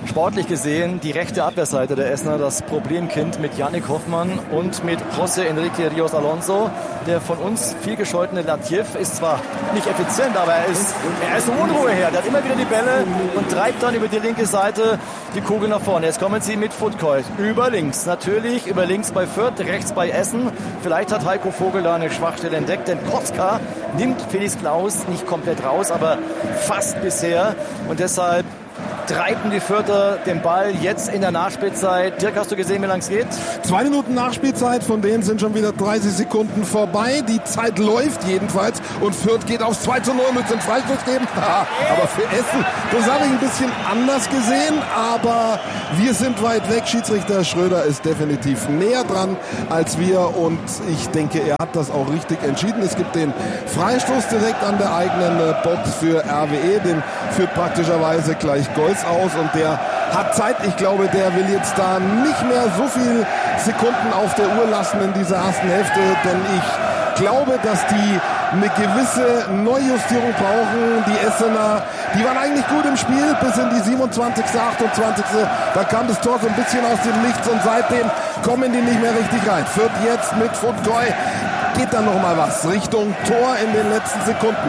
sportlich gesehen die rechte Abwehrseite der Essener das Problemkind mit Yannick Hoffmann und mit José Enrique Rios Alonso. Der von uns viel gescholtene Latiev ist zwar nicht effizient, aber er ist eine Unruhe her. Der hat immer wieder die Bälle und treibt dann über die linke Seite die Kugel nach vorne. Jetzt kommen sie mit Futkoy über links. Natürlich über links bei Fürth, rechts bei Essen. Vielleicht hat Heiko Vogel da eine Schwachstelle entdeckt, denn Koska nimmt Felix Klaus nicht komplett raus, aber fast bisher. Und deshalb treiben die Fürther den Ball jetzt in der Nachspielzeit. Dirk, hast du gesehen, wie lang es geht? 2 Minuten Nachspielzeit, von denen sind schon wieder 30 Sekunden vorbei. Die Zeit läuft jedenfalls und Fürth geht aufs 2:0, mit dem Freistoß geben. Aber für Essen, das habe ich ein bisschen anders gesehen, aber wir sind weit weg. Schiedsrichter Schröder ist definitiv näher dran als wir und ich denke, er hat das auch richtig entschieden. Es gibt den Freistoß direkt an der eigenen Box für RWE, den führt praktischerweise gleich Golz aus und der hat Zeit. Ich glaube, der will jetzt da nicht mehr so viel Sekunden auf der Uhr lassen in dieser ersten Hälfte, denn ich glaube, dass die eine gewisse Neujustierung brauchen. Die Essener, die waren eigentlich gut im Spiel bis in die 27., 28. Da kam das Tor so ein bisschen aus dem Nichts und seitdem kommen die nicht mehr richtig rein. Fürth jetzt mit Futkoy. Geht dann noch mal was Richtung Tor in den letzten Sekunden.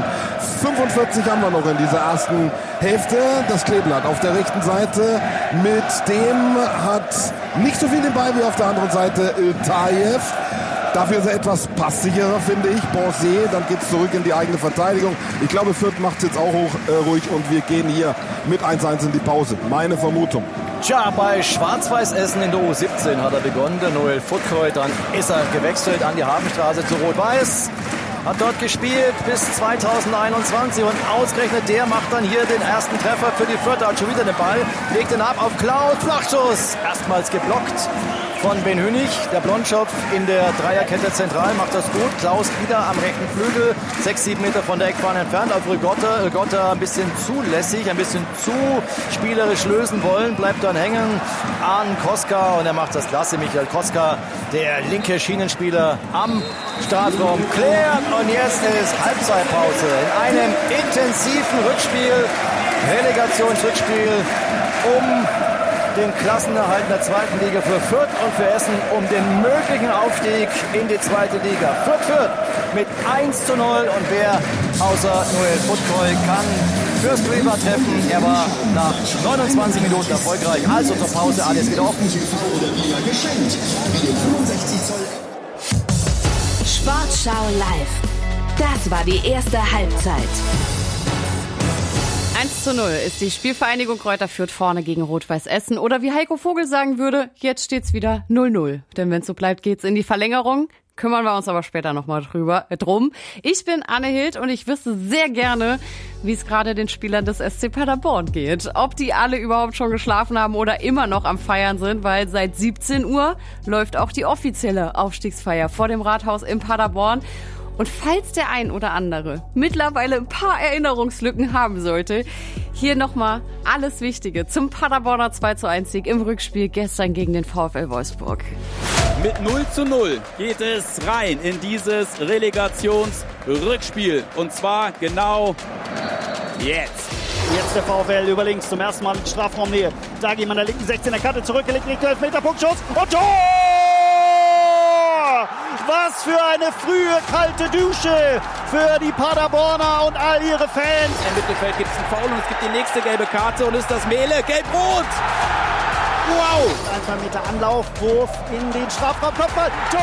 45 haben wir noch in dieser ersten Hälfte. Das Kleeblatt auf der rechten Seite. Mit dem hat nicht so viel den Ball wie auf der anderen Seite Iltaev. Dafür ist er etwas passsicherer, finde ich. Borsé, dann geht es zurück in die eigene Verteidigung. Ich glaube, Fürth macht es jetzt auch ruhig und wir gehen hier mit 1:1 in die Pause. Meine Vermutung. Tja, bei Schwarz-Weiß Essen in der U17 hat er begonnen, der Noel Futkoy. Dann ist er gewechselt an die Hafenstraße zu Rot-Weiß. Hat dort gespielt bis 2021 und ausgerechnet der macht dann hier den ersten Treffer für die Fürther. Hat schon wieder den Ball, legt ihn ab auf Klaus, Flachschuss. Erstmals geblockt von Ben Hünig. Der Blondschopf in der Dreierkette zentral macht das gut. Klaus wieder am rechten Flügel, 6-7 Meter von der Eckfahne entfernt. Auf Rigotta ein bisschen zulässig, ein bisschen zu spielerisch lösen wollen, bleibt dann hängen an Koska und er macht das klasse. Michael Koska, der linke Schienenspieler am Strafraum, klärt und jetzt ist Halbzeitpause in einem intensiven Rückspiel, Relegationsrückspiel um den Klassenerhalt in der zweiten Liga für Fürth und für Essen, um den möglichen Aufstieg in die zweite Liga. Fürth mit 1:0 und wer außer Noel Futkoy kann fürs Streamer treffen. Er war nach 29 Minuten erfolgreich. Also zur Pause alles wieder offen. Sportschau live. Das war die erste Halbzeit. 1:0 ist die Spielvereinigung Greuther Fürth vorne gegen Rot-Weiß Essen. Oder wie Heiko Vogel sagen würde, jetzt steht's wieder 0:0. Denn wenn es so bleibt, geht's in die Verlängerung. Kümmern wir uns aber später nochmal drum. Ich bin Anne Hild und ich wüsste sehr gerne, wie es gerade den Spielern des SC Paderborn geht. Ob die alle überhaupt schon geschlafen haben oder immer noch am Feiern sind, weil seit 17 Uhr läuft auch die offizielle Aufstiegsfeier vor dem Rathaus in Paderborn. Und falls der ein oder andere mittlerweile ein paar Erinnerungslücken haben sollte, hier nochmal alles Wichtige zum Paderborner 2:1-Sieg im Rückspiel gestern gegen den VfL Wolfsburg. Mit 0:0 geht es rein in dieses Relegationsrückspiel. Und zwar genau jetzt. Jetzt der VfL über links zum ersten Mal in Strafraumnähe. Dagi an der linken 16er Kante zurückgelegt, Richtung Elfmeter-Punktsschuss und Tor! Was für eine frühe kalte Dusche für die Paderborner und all ihre Fans. Im Mittelfeld gibt es einen Foul und es gibt die nächste gelbe Karte und ist das Mehle. Gelb-Rot! Wow! 1-2 Meter Anlauf, Wurf in den Strafraum, Kopfball. Tor!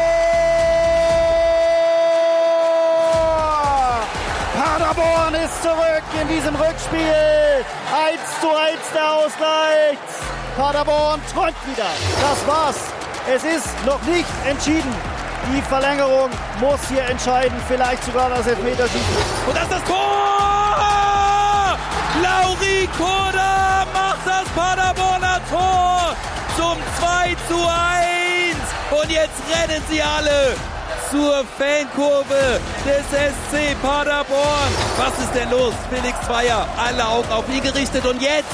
Paderborn ist zurück in diesem Rückspiel. 1:1 der Ausgleich. Paderborn träumt wieder. Das war's. Es ist noch nicht entschieden. Die Verlängerung muss hier entscheiden. Vielleicht sogar das Elfmeterschießen. Und das ist das Tor! Lauri Koda macht das Paderborner Tor zum 2:1. Und jetzt rennen sie alle zur Fankurve des SC Paderborn. Was ist denn los? Felix Zweier, alle Augen auf ihn gerichtet. Und jetzt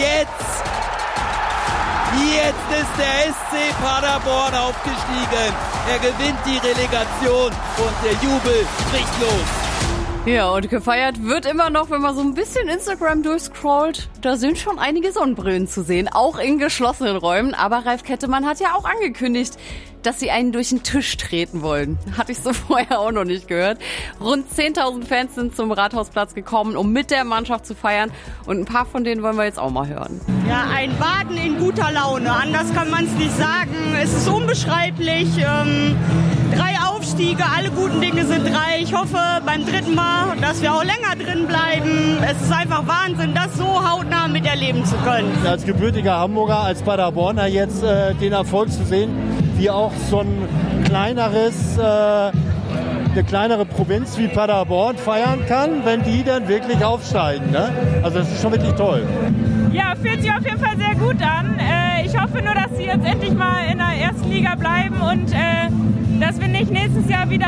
ist der SC Paderborn aufgestiegen. Er gewinnt die Relegation und der Jubel bricht los. Ja, und gefeiert wird immer noch, wenn man so ein bisschen Instagram durchscrollt. Da sind schon einige Sonnenbrillen zu sehen, auch in geschlossenen Räumen. Aber Ralf Kettemann hat ja auch angekündigt, dass sie einen durch den Tisch treten wollen. Hatte ich so vorher auch noch nicht gehört. Rund 10.000 Fans sind zum Rathausplatz gekommen, um mit der Mannschaft zu feiern. Und ein paar von denen wollen wir jetzt auch mal hören. Ja, ein Baden in guter Laune. Anders kann man es nicht sagen. Es ist unbeschreiblich. 3 Aufstiege, alle guten Dinge sind 3. Ich hoffe beim 3. Mal, dass wir auch länger drin bleiben. Es ist einfach Wahnsinn, das so hautnah miterleben zu können. Als gebürtiger Hamburger, als Paderborner jetzt den Erfolg zu sehen, wie auch so ein eine kleinere Provinz wie Paderborn feiern kann, wenn die dann wirklich aufsteigen. Ne? Also das ist schon wirklich toll. Ja, fühlt sich auf jeden Fall sehr gut an. Ich hoffe nur, dass sie jetzt endlich mal in der ersten Liga bleiben und dass wir nicht nächste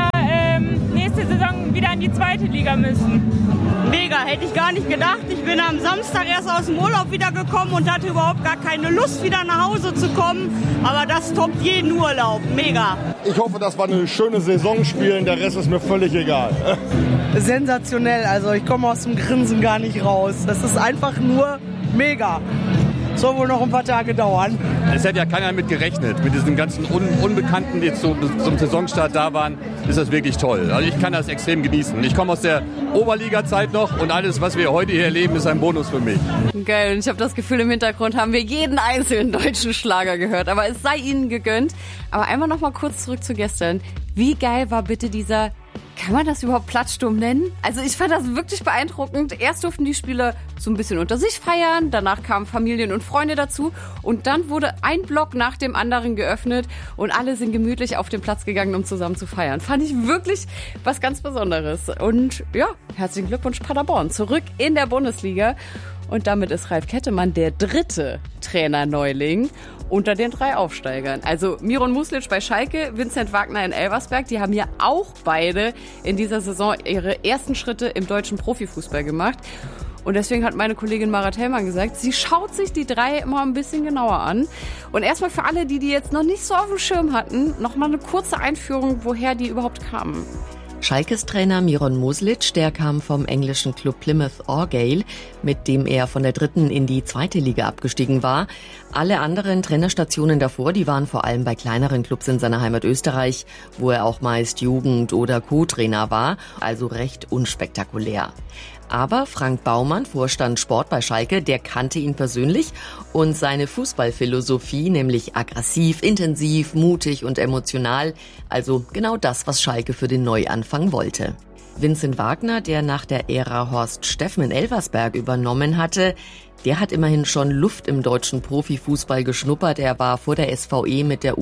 Saison wieder in die 2. Liga müssen. Mega, hätte ich gar nicht gedacht. Ich bin am Samstag erst aus dem Urlaub wiedergekommen und hatte überhaupt gar keine Lust, wieder nach Hause zu kommen. Aber das toppt jeden Urlaub. Mega. Ich hoffe, dass wir eine schöne Saison spielen. Der Rest ist mir völlig egal. Sensationell. Also ich komme aus dem Grinsen gar nicht raus. Das ist einfach nur mega. Soll wohl noch ein paar Tage dauern. Es hätte ja keiner mit gerechnet. Mit diesen ganzen Unbekannten, die zum Saisonstart da waren, ist das wirklich toll. Also ich kann das extrem genießen. Ich komme aus der Oberliga-Zeit noch und alles, was wir heute hier erleben, ist ein Bonus für mich. Geil, und ich habe das Gefühl, im Hintergrund haben wir jeden einzelnen deutschen Schlager gehört. Aber es sei ihnen gegönnt. Aber einmal noch mal kurz zurück zu gestern. Wie geil war bitte dieser... Kann man das überhaupt Plattsturm nennen? Also ich fand das wirklich beeindruckend. Erst durften die Spieler so ein bisschen unter sich feiern, danach kamen Familien und Freunde dazu und dann wurde ein Block nach dem anderen geöffnet und alle sind gemütlich auf den Platz gegangen, um zusammen zu feiern. Fand ich wirklich was ganz Besonderes. Und ja, herzlichen Glückwunsch Paderborn, zurück in der Bundesliga. Und damit ist Ralf Kettemann der 3. Trainerneuling unter den 3 Aufsteigern. Also Miron Muslic bei Schalke, Vincent Wagner in Elversberg, die haben ja auch beide in dieser Saison ihre ersten Schritte im deutschen Profifußball gemacht. Und deswegen hat meine Kollegin Mara Tellmann gesagt, sie schaut sich die 3 immer ein bisschen genauer an. Und erstmal für alle, die jetzt noch nicht so auf dem Schirm hatten, nochmal eine kurze Einführung, woher die überhaupt kamen. Schalkes Trainer Miron Muslic, der kam vom englischen Club Plymouth Argyle, mit dem er von der 3. in die 2. Liga abgestiegen war. Alle anderen Trainerstationen davor, die waren vor allem bei kleineren Clubs in seiner Heimat Österreich, wo er auch meist Jugend- oder Co-Trainer war, also recht unspektakulär. Aber Frank Baumann, Vorstand Sport bei Schalke, der kannte ihn persönlich und seine Fußballphilosophie, nämlich aggressiv, intensiv, mutig und emotional, also genau das, was Schalke für den Neuanfang wollte. Vincent Wagner, der nach der Ära Horst Steffen in Elversberg übernommen hatte, der hat immerhin schon Luft im deutschen Profifußball geschnuppert. Er war vor der SVE mit der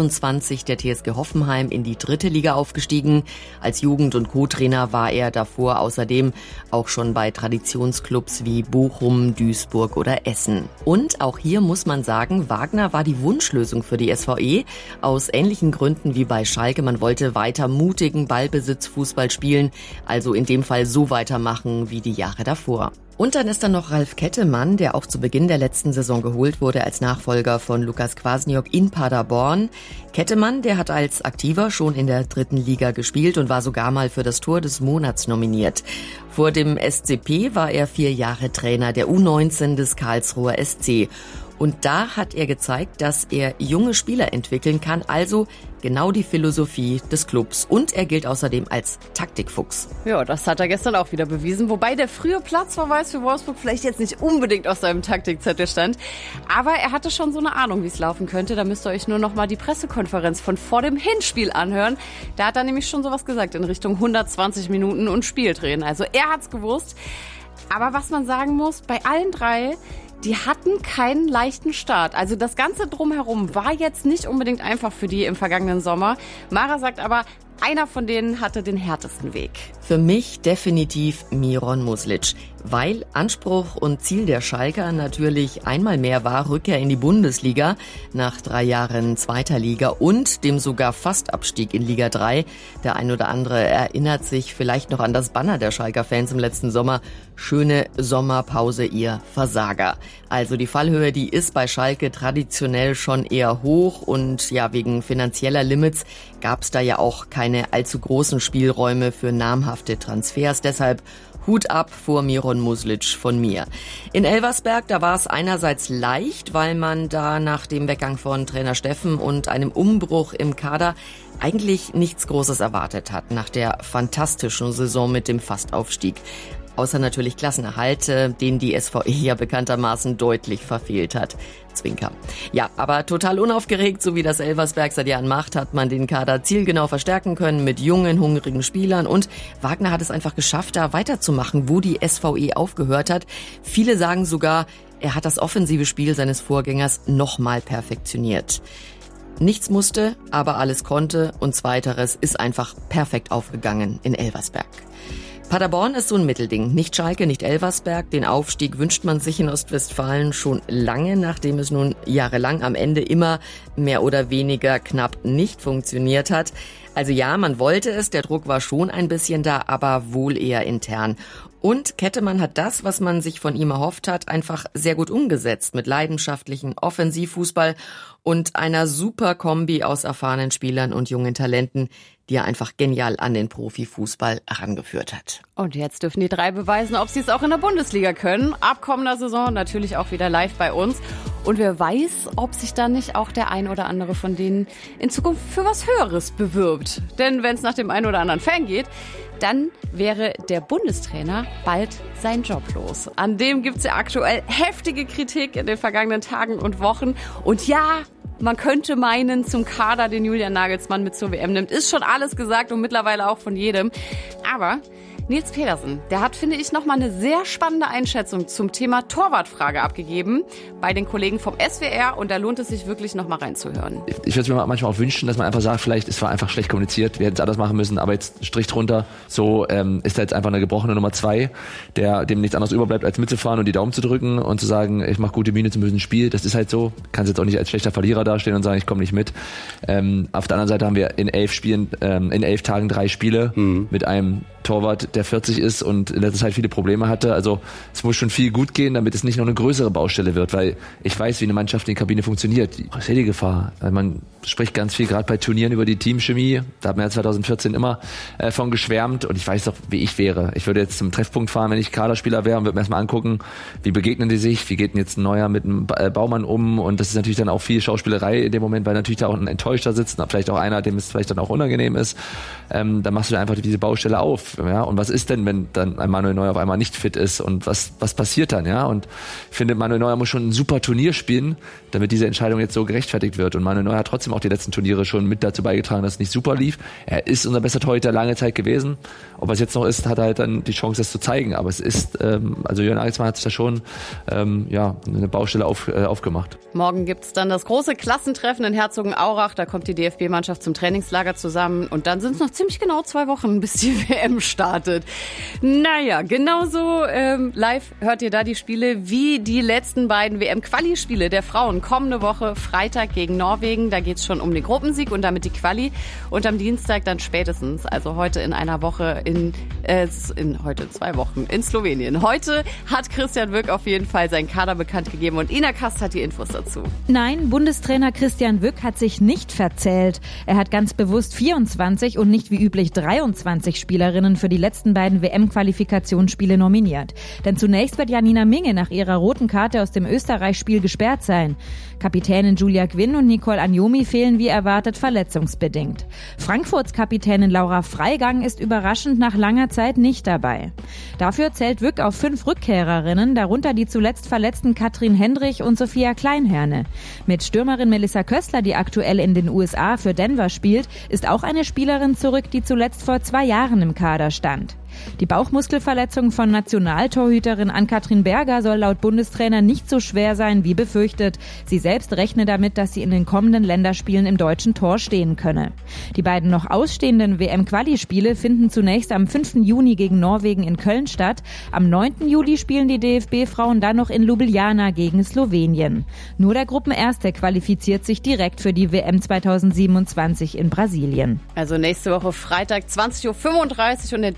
U23 der TSG Hoffenheim in die 3. Liga aufgestiegen. Als Jugend- und Co-Trainer war er davor außerdem auch schon bei Traditionsclubs wie Bochum, Duisburg oder Essen. Und auch hier muss man sagen, Wagner war die Wunschlösung für die SVE. Aus ähnlichen Gründen wie bei Schalke. Man wollte weiter mutigen Ballbesitzfußball spielen, also in dem Fall so weitermachen wie die Jahre davor. Und dann ist da noch Ralf Kettemann, der auch zu Beginn der letzten Saison geholt wurde als Nachfolger von Lukas Kwasniok in Paderborn. Kettemann, der hat als Aktiver schon in der 3. Liga gespielt und war sogar mal für das Tor des Monats nominiert. Vor dem SCP war er 4 Jahre Trainer der U19 des Karlsruher SC. Und da hat er gezeigt, dass er junge Spieler entwickeln kann, also genau die Philosophie des Clubs. Und er gilt außerdem als Taktikfuchs. Ja, das hat er gestern auch wieder bewiesen. Wobei der frühe Platzverweis für Wolfsburg vielleicht jetzt nicht unbedingt auf seinem Taktikzettel stand. Aber er hatte schon so eine Ahnung, wie es laufen könnte. Da müsst ihr euch nur noch mal die Pressekonferenz von vor dem Hinspiel anhören. Da hat er nämlich schon sowas gesagt in Richtung 120 Minuten und Spieldrehen. Also er hat's gewusst. Aber was man sagen muss, bei allen 3... die hatten keinen leichten Start. Also das Ganze drumherum war jetzt nicht unbedingt einfach für die im vergangenen Sommer. Mara sagt aber, einer von denen hatte den härtesten Weg. Für mich definitiv Miron Muslic, weil Anspruch und Ziel der Schalker natürlich einmal mehr war Rückkehr in die Bundesliga nach 3 Jahren 2. Liga und dem sogar Fastabstieg in Liga 3. Der ein oder andere erinnert sich vielleicht noch an das Banner der Schalker-Fans im letzten Sommer. Schöne Sommerpause, ihr Versager. Also die Fallhöhe, die ist bei Schalke traditionell schon eher hoch und ja, wegen finanzieller Limits gab's da ja auch keine keine allzu großen Spielräume für namhafte Transfers. Deshalb Hut ab vor Miron Muslic von mir. In Elversberg, da war es einerseits leicht, weil man da nach dem Weggang von Trainer Steffen und einem Umbruch im Kader eigentlich nichts Großes erwartet hat nach der fantastischen Saison mit dem Fastaufstieg. Außer natürlich Klassenerhalt, den die SVE ja bekanntermaßen deutlich verfehlt hat. Zwinker. Ja, aber total unaufgeregt, so wie das Elversberg seit Jahren macht, hat man den Kader zielgenau verstärken können mit jungen, hungrigen Spielern. Und Wagner hat es einfach geschafft, da weiterzumachen, wo die SVE aufgehört hat. Viele sagen sogar, er hat das offensive Spiel seines Vorgängers nochmal perfektioniert. Nichts musste, aber alles konnte und Zweiteres ist einfach perfekt aufgegangen in Elversberg. Paderborn ist so ein Mittelding. Nicht Schalke, nicht Elversberg. Den Aufstieg wünscht man sich in Ostwestfalen schon lange, nachdem es nun jahrelang am Ende immer mehr oder weniger knapp nicht funktioniert hat. Also ja, man wollte es, der Druck war schon ein bisschen da, aber wohl eher intern. Und Kettemann hat das, was man sich von ihm erhofft hat, einfach sehr gut umgesetzt mit leidenschaftlichen Offensivfußball und einer super Kombi aus erfahrenen Spielern und jungen Talenten, die er einfach genial an den Profifußball herangeführt hat. Und jetzt dürfen die 3 beweisen, ob sie es auch in der Bundesliga können. Ab kommender Saison natürlich auch wieder live bei uns. Und wer weiß, ob sich dann nicht auch der ein oder andere von denen in Zukunft für was Höheres bewirbt. Denn wenn es nach dem einen oder anderen Fan geht, dann wäre der Bundestrainer bald seinen Job los. An dem gibt's ja aktuell heftige Kritik in den vergangenen Tagen und Wochen. Und ja, man könnte meinen, zum Kader, den Julian Nagelsmann mit zur WM nimmt, ist schon alles gesagt und mittlerweile auch von jedem. Aber Nils Pedersen, der hat, finde ich, nochmal eine sehr spannende Einschätzung zum Thema Torwartfrage abgegeben bei den Kollegen vom SWR und da lohnt es sich wirklich nochmal reinzuhören. Ich würde es mir manchmal auch wünschen, dass man einfach sagt, vielleicht es war einfach schlecht kommuniziert, wir hätten es anders machen müssen, aber jetzt Strich drunter, so ist da jetzt einfach eine gebrochene Nummer 2, dem nichts anderes überbleibt, als mitzufahren und die Daumen zu drücken und zu sagen, ich mache gute Miene zum bösen Spiel, das ist halt so, kannst jetzt auch nicht als schlechter Verlierer dastehen und sagen, ich komme nicht mit. Auf der anderen Seite haben wir in 11 Tagen 3 Spiele mit einem Torwart, der 40 ist und in letzter Zeit viele Probleme hatte. Also es muss schon viel gut gehen, damit es nicht noch eine größere Baustelle wird, weil ich weiß, wie eine Mannschaft in der Kabine funktioniert. Ich sehe die Gefahr. Man spricht ganz viel, gerade bei Turnieren, über die Teamchemie. Da hat man ja 2014 immer von geschwärmt und ich weiß doch, wie ich wäre. Ich würde jetzt zum Treffpunkt fahren, wenn ich Kaderspieler wäre und würde mir erstmal angucken, wie begegnen die sich, wie geht denn jetzt ein Neuer mit einem Baumann um und das ist natürlich dann auch viel Schauspielerei in dem Moment, weil natürlich da auch ein Enttäuschter sitzt, vielleicht auch einer, dem es vielleicht dann auch unangenehm ist. Dann machst du einfach diese Baustelle auf. Ja, und was ist denn, wenn dann ein Manuel Neuer auf einmal nicht fit ist und was passiert dann, ja? Und ich finde, Manuel Neuer muss schon ein super Turnier spielen, damit diese Entscheidung jetzt so gerechtfertigt wird. Und Manuel Neuer hat trotzdem auch die letzten Turniere schon mit dazu beigetragen, dass es nicht super lief. Er ist unser bester Torhüter lange Zeit gewesen. Ob er es jetzt noch ist, hat er halt dann die Chance, das zu zeigen. Aber es ist, also Jürgen Nagelsmann hat sich da schon, eine Baustelle aufgemacht. Morgen gibt's dann das große Klassentreffen in Herzogenaurach. Da kommt die DFB-Mannschaft zum Trainingslager zusammen. Und dann sind es noch ziemlich genau 2 Wochen, bis die WM startet. Naja, genauso live hört ihr da die Spiele wie die letzten beiden WM-Quali-Spiele der Frauen. Kommende Woche Freitag gegen Norwegen, da geht's schon um den Gruppensieg und damit die Quali. Und am Dienstag dann spätestens, also heute in einer Woche, heute in 2 Wochen in Slowenien. Heute hat Christian Wück auf jeden Fall seinen Kader bekannt gegeben und Ina Kast hat die Infos dazu. Nein, Bundestrainer Christian Wück hat sich nicht verzählt. Er hat ganz bewusst 24 und nicht wie üblich 23 Spielerinnen für die letzten beiden WM-Qualifikationsspiele nominiert. Denn zunächst wird Janina Minge nach ihrer roten Karte aus dem Österreich-Spiel gesperrt sein. Kapitänin Julia Quinn und Nicole Agnomi fehlen wie erwartet verletzungsbedingt. Frankfurts Kapitänin Laura Freigang ist überraschend nach langer Zeit nicht dabei. Dafür zählt Wück auf 5 Rückkehrerinnen, darunter die zuletzt verletzten Katrin Hendrich und Sophia Kleinherne. Mit Stürmerin Melissa Köstler, die aktuell in den USA für Denver spielt, ist auch eine Spielerin zurück, die zuletzt vor 2 Jahren im Kader stand. Die Bauchmuskelverletzung von Nationaltorhüterin Ann-Kathrin Berger soll laut Bundestrainer nicht so schwer sein wie befürchtet. Sie selbst rechne damit, dass sie in den kommenden Länderspielen im deutschen Tor stehen könne. Die beiden noch ausstehenden WM-Quali-Spiele finden zunächst am 5. Juni gegen Norwegen in Köln statt. Am 9. Juli spielen die DFB-Frauen dann noch in Ljubljana gegen Slowenien. Nur der Gruppenerste qualifiziert sich direkt für die WM 2027 in Brasilien. Also nächste Woche Freitag 20.35 Uhr und der Dienstag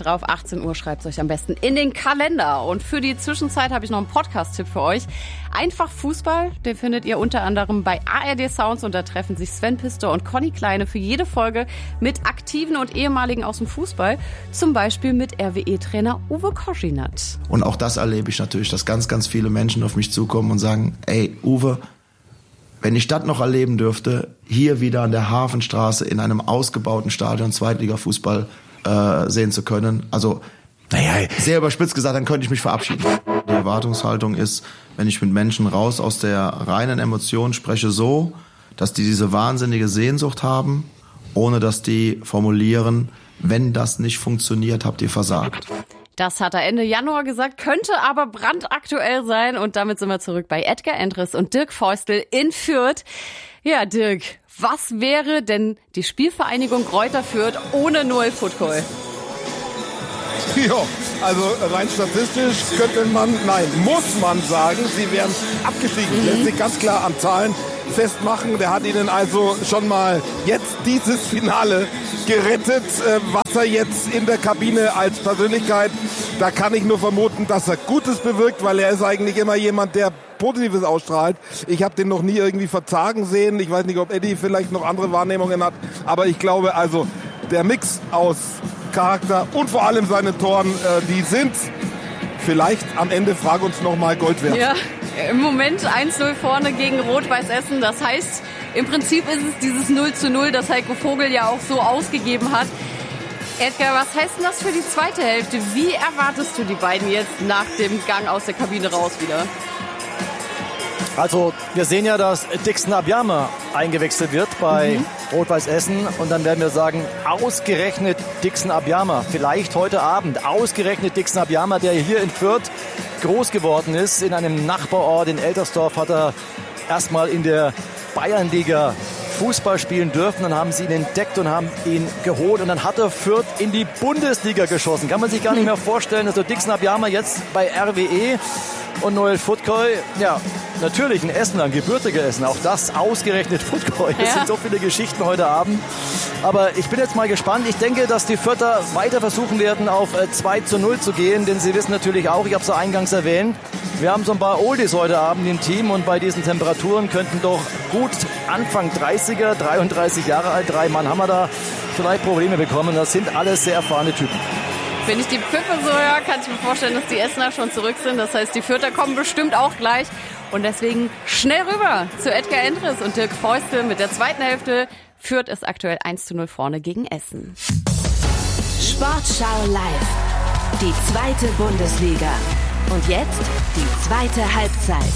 seid drauf. 18 Uhr schreibt euch am besten in den Kalender. Und für die Zwischenzeit habe ich noch einen Podcast-Tipp für euch. Einfach Fußball, den findet ihr unter anderem bei ARD Sounds. Und da treffen sich Sven Pistor und Conny Kleine für jede Folge mit Aktiven und Ehemaligen aus dem Fußball. Zum Beispiel mit RWE-Trainer Uwe Koschinat. Und auch das erlebe ich natürlich, dass ganz, ganz viele Menschen auf mich zukommen und sagen, ey, Uwe, wenn ich das noch erleben dürfte, hier wieder an der Hafenstraße in einem ausgebauten Stadion Zweitliga-Fußball sehen zu können. Also, sehr überspitzt gesagt, dann könnte ich mich verabschieden. Die Erwartungshaltung ist, wenn ich mit Menschen raus aus der reinen Emotion spreche, so, dass die diese wahnsinnige Sehnsucht haben, ohne dass die formulieren, wenn das nicht funktioniert, habt ihr versagt. Das hat er Ende Januar gesagt, könnte aber brandaktuell sein. Und damit sind wir zurück bei Edgar Endres und Dirk Feustel in Fürth. Ja, Dirk, was wäre denn die Spielvereinigung Greuther Fürth ohne Noel Futkoy? Ja, also rein statistisch muss man sagen, sie wären abgestiegen. Lässt sich ganz klar an Zahlen festmachen. Der hat ihnen also schon mal jetzt dieses Finale gerettet. Was er jetzt in der Kabine als Persönlichkeit, da kann ich nur vermuten, dass er Gutes bewirkt, weil er ist eigentlich immer jemand, der Positives ausstrahlt. Ich habe den noch nie irgendwie verzagen sehen. Ich weiß nicht, ob Eddie vielleicht noch andere Wahrnehmungen hat. Aber ich glaube also, der Mix aus Charakter und vor allem seine Toren, die sind vielleicht am Ende, frag uns nochmal, Gold wert. Ja, im Moment 1-0 vorne gegen Rot-Weiß Essen. Das heißt, im Prinzip ist es dieses 0:0, das Heiko Vogel ja auch so ausgegeben hat. Edgar, was heißt denn das für die zweite Hälfte? Wie erwartest du die beiden jetzt nach dem Gang aus der Kabine raus wieder? Also wir sehen ja, dass Dixon Abiyama eingewechselt wird bei Rot-Weiß Essen und dann werden wir sagen, ausgerechnet Dixon Abiyama, vielleicht heute Abend, ausgerechnet Dixon Abiyama, der hier in Fürth groß geworden ist, in einem Nachbarort in Eltersdorf hat er erstmal in der Bayernliga Fußball spielen dürfen, dann haben sie ihn entdeckt und haben ihn geholt und dann hat er Fürth in die Bundesliga geschossen. Kann man sich gar nicht mehr vorstellen, also Dixon Abiyama jetzt bei RWE und Noel Futkoy, ja, natürlich ein Essener, ein gebürtiger Essener, auch das ausgerechnet Futkoy. Es sind so viele Geschichten heute Abend. Aber ich bin jetzt mal gespannt. Ich denke, dass die Fürther weiter versuchen werden, auf 2:0 zu gehen, denn sie wissen natürlich auch, ich habe es ja eingangs erwähnt, wir haben so ein paar Oldies heute Abend im Team und bei diesen Temperaturen könnten doch gut Anfang 30er, 33 Jahre alt, 3 Mann haben wir da vielleicht Probleme bekommen. Das sind alles sehr erfahrene Typen. Wenn ich die Pfiffe so höre, kann ich mir vorstellen, dass die Essener schon zurück sind. Das heißt, die Fürther kommen bestimmt auch gleich. Und deswegen schnell rüber zu Edgar Endres und Dirk Feustel mit der zweiten Hälfte. Fürth ist aktuell 1:0 vorne gegen Essen. Sportschau live. Die zweite Bundesliga. Und jetzt die zweite Halbzeit.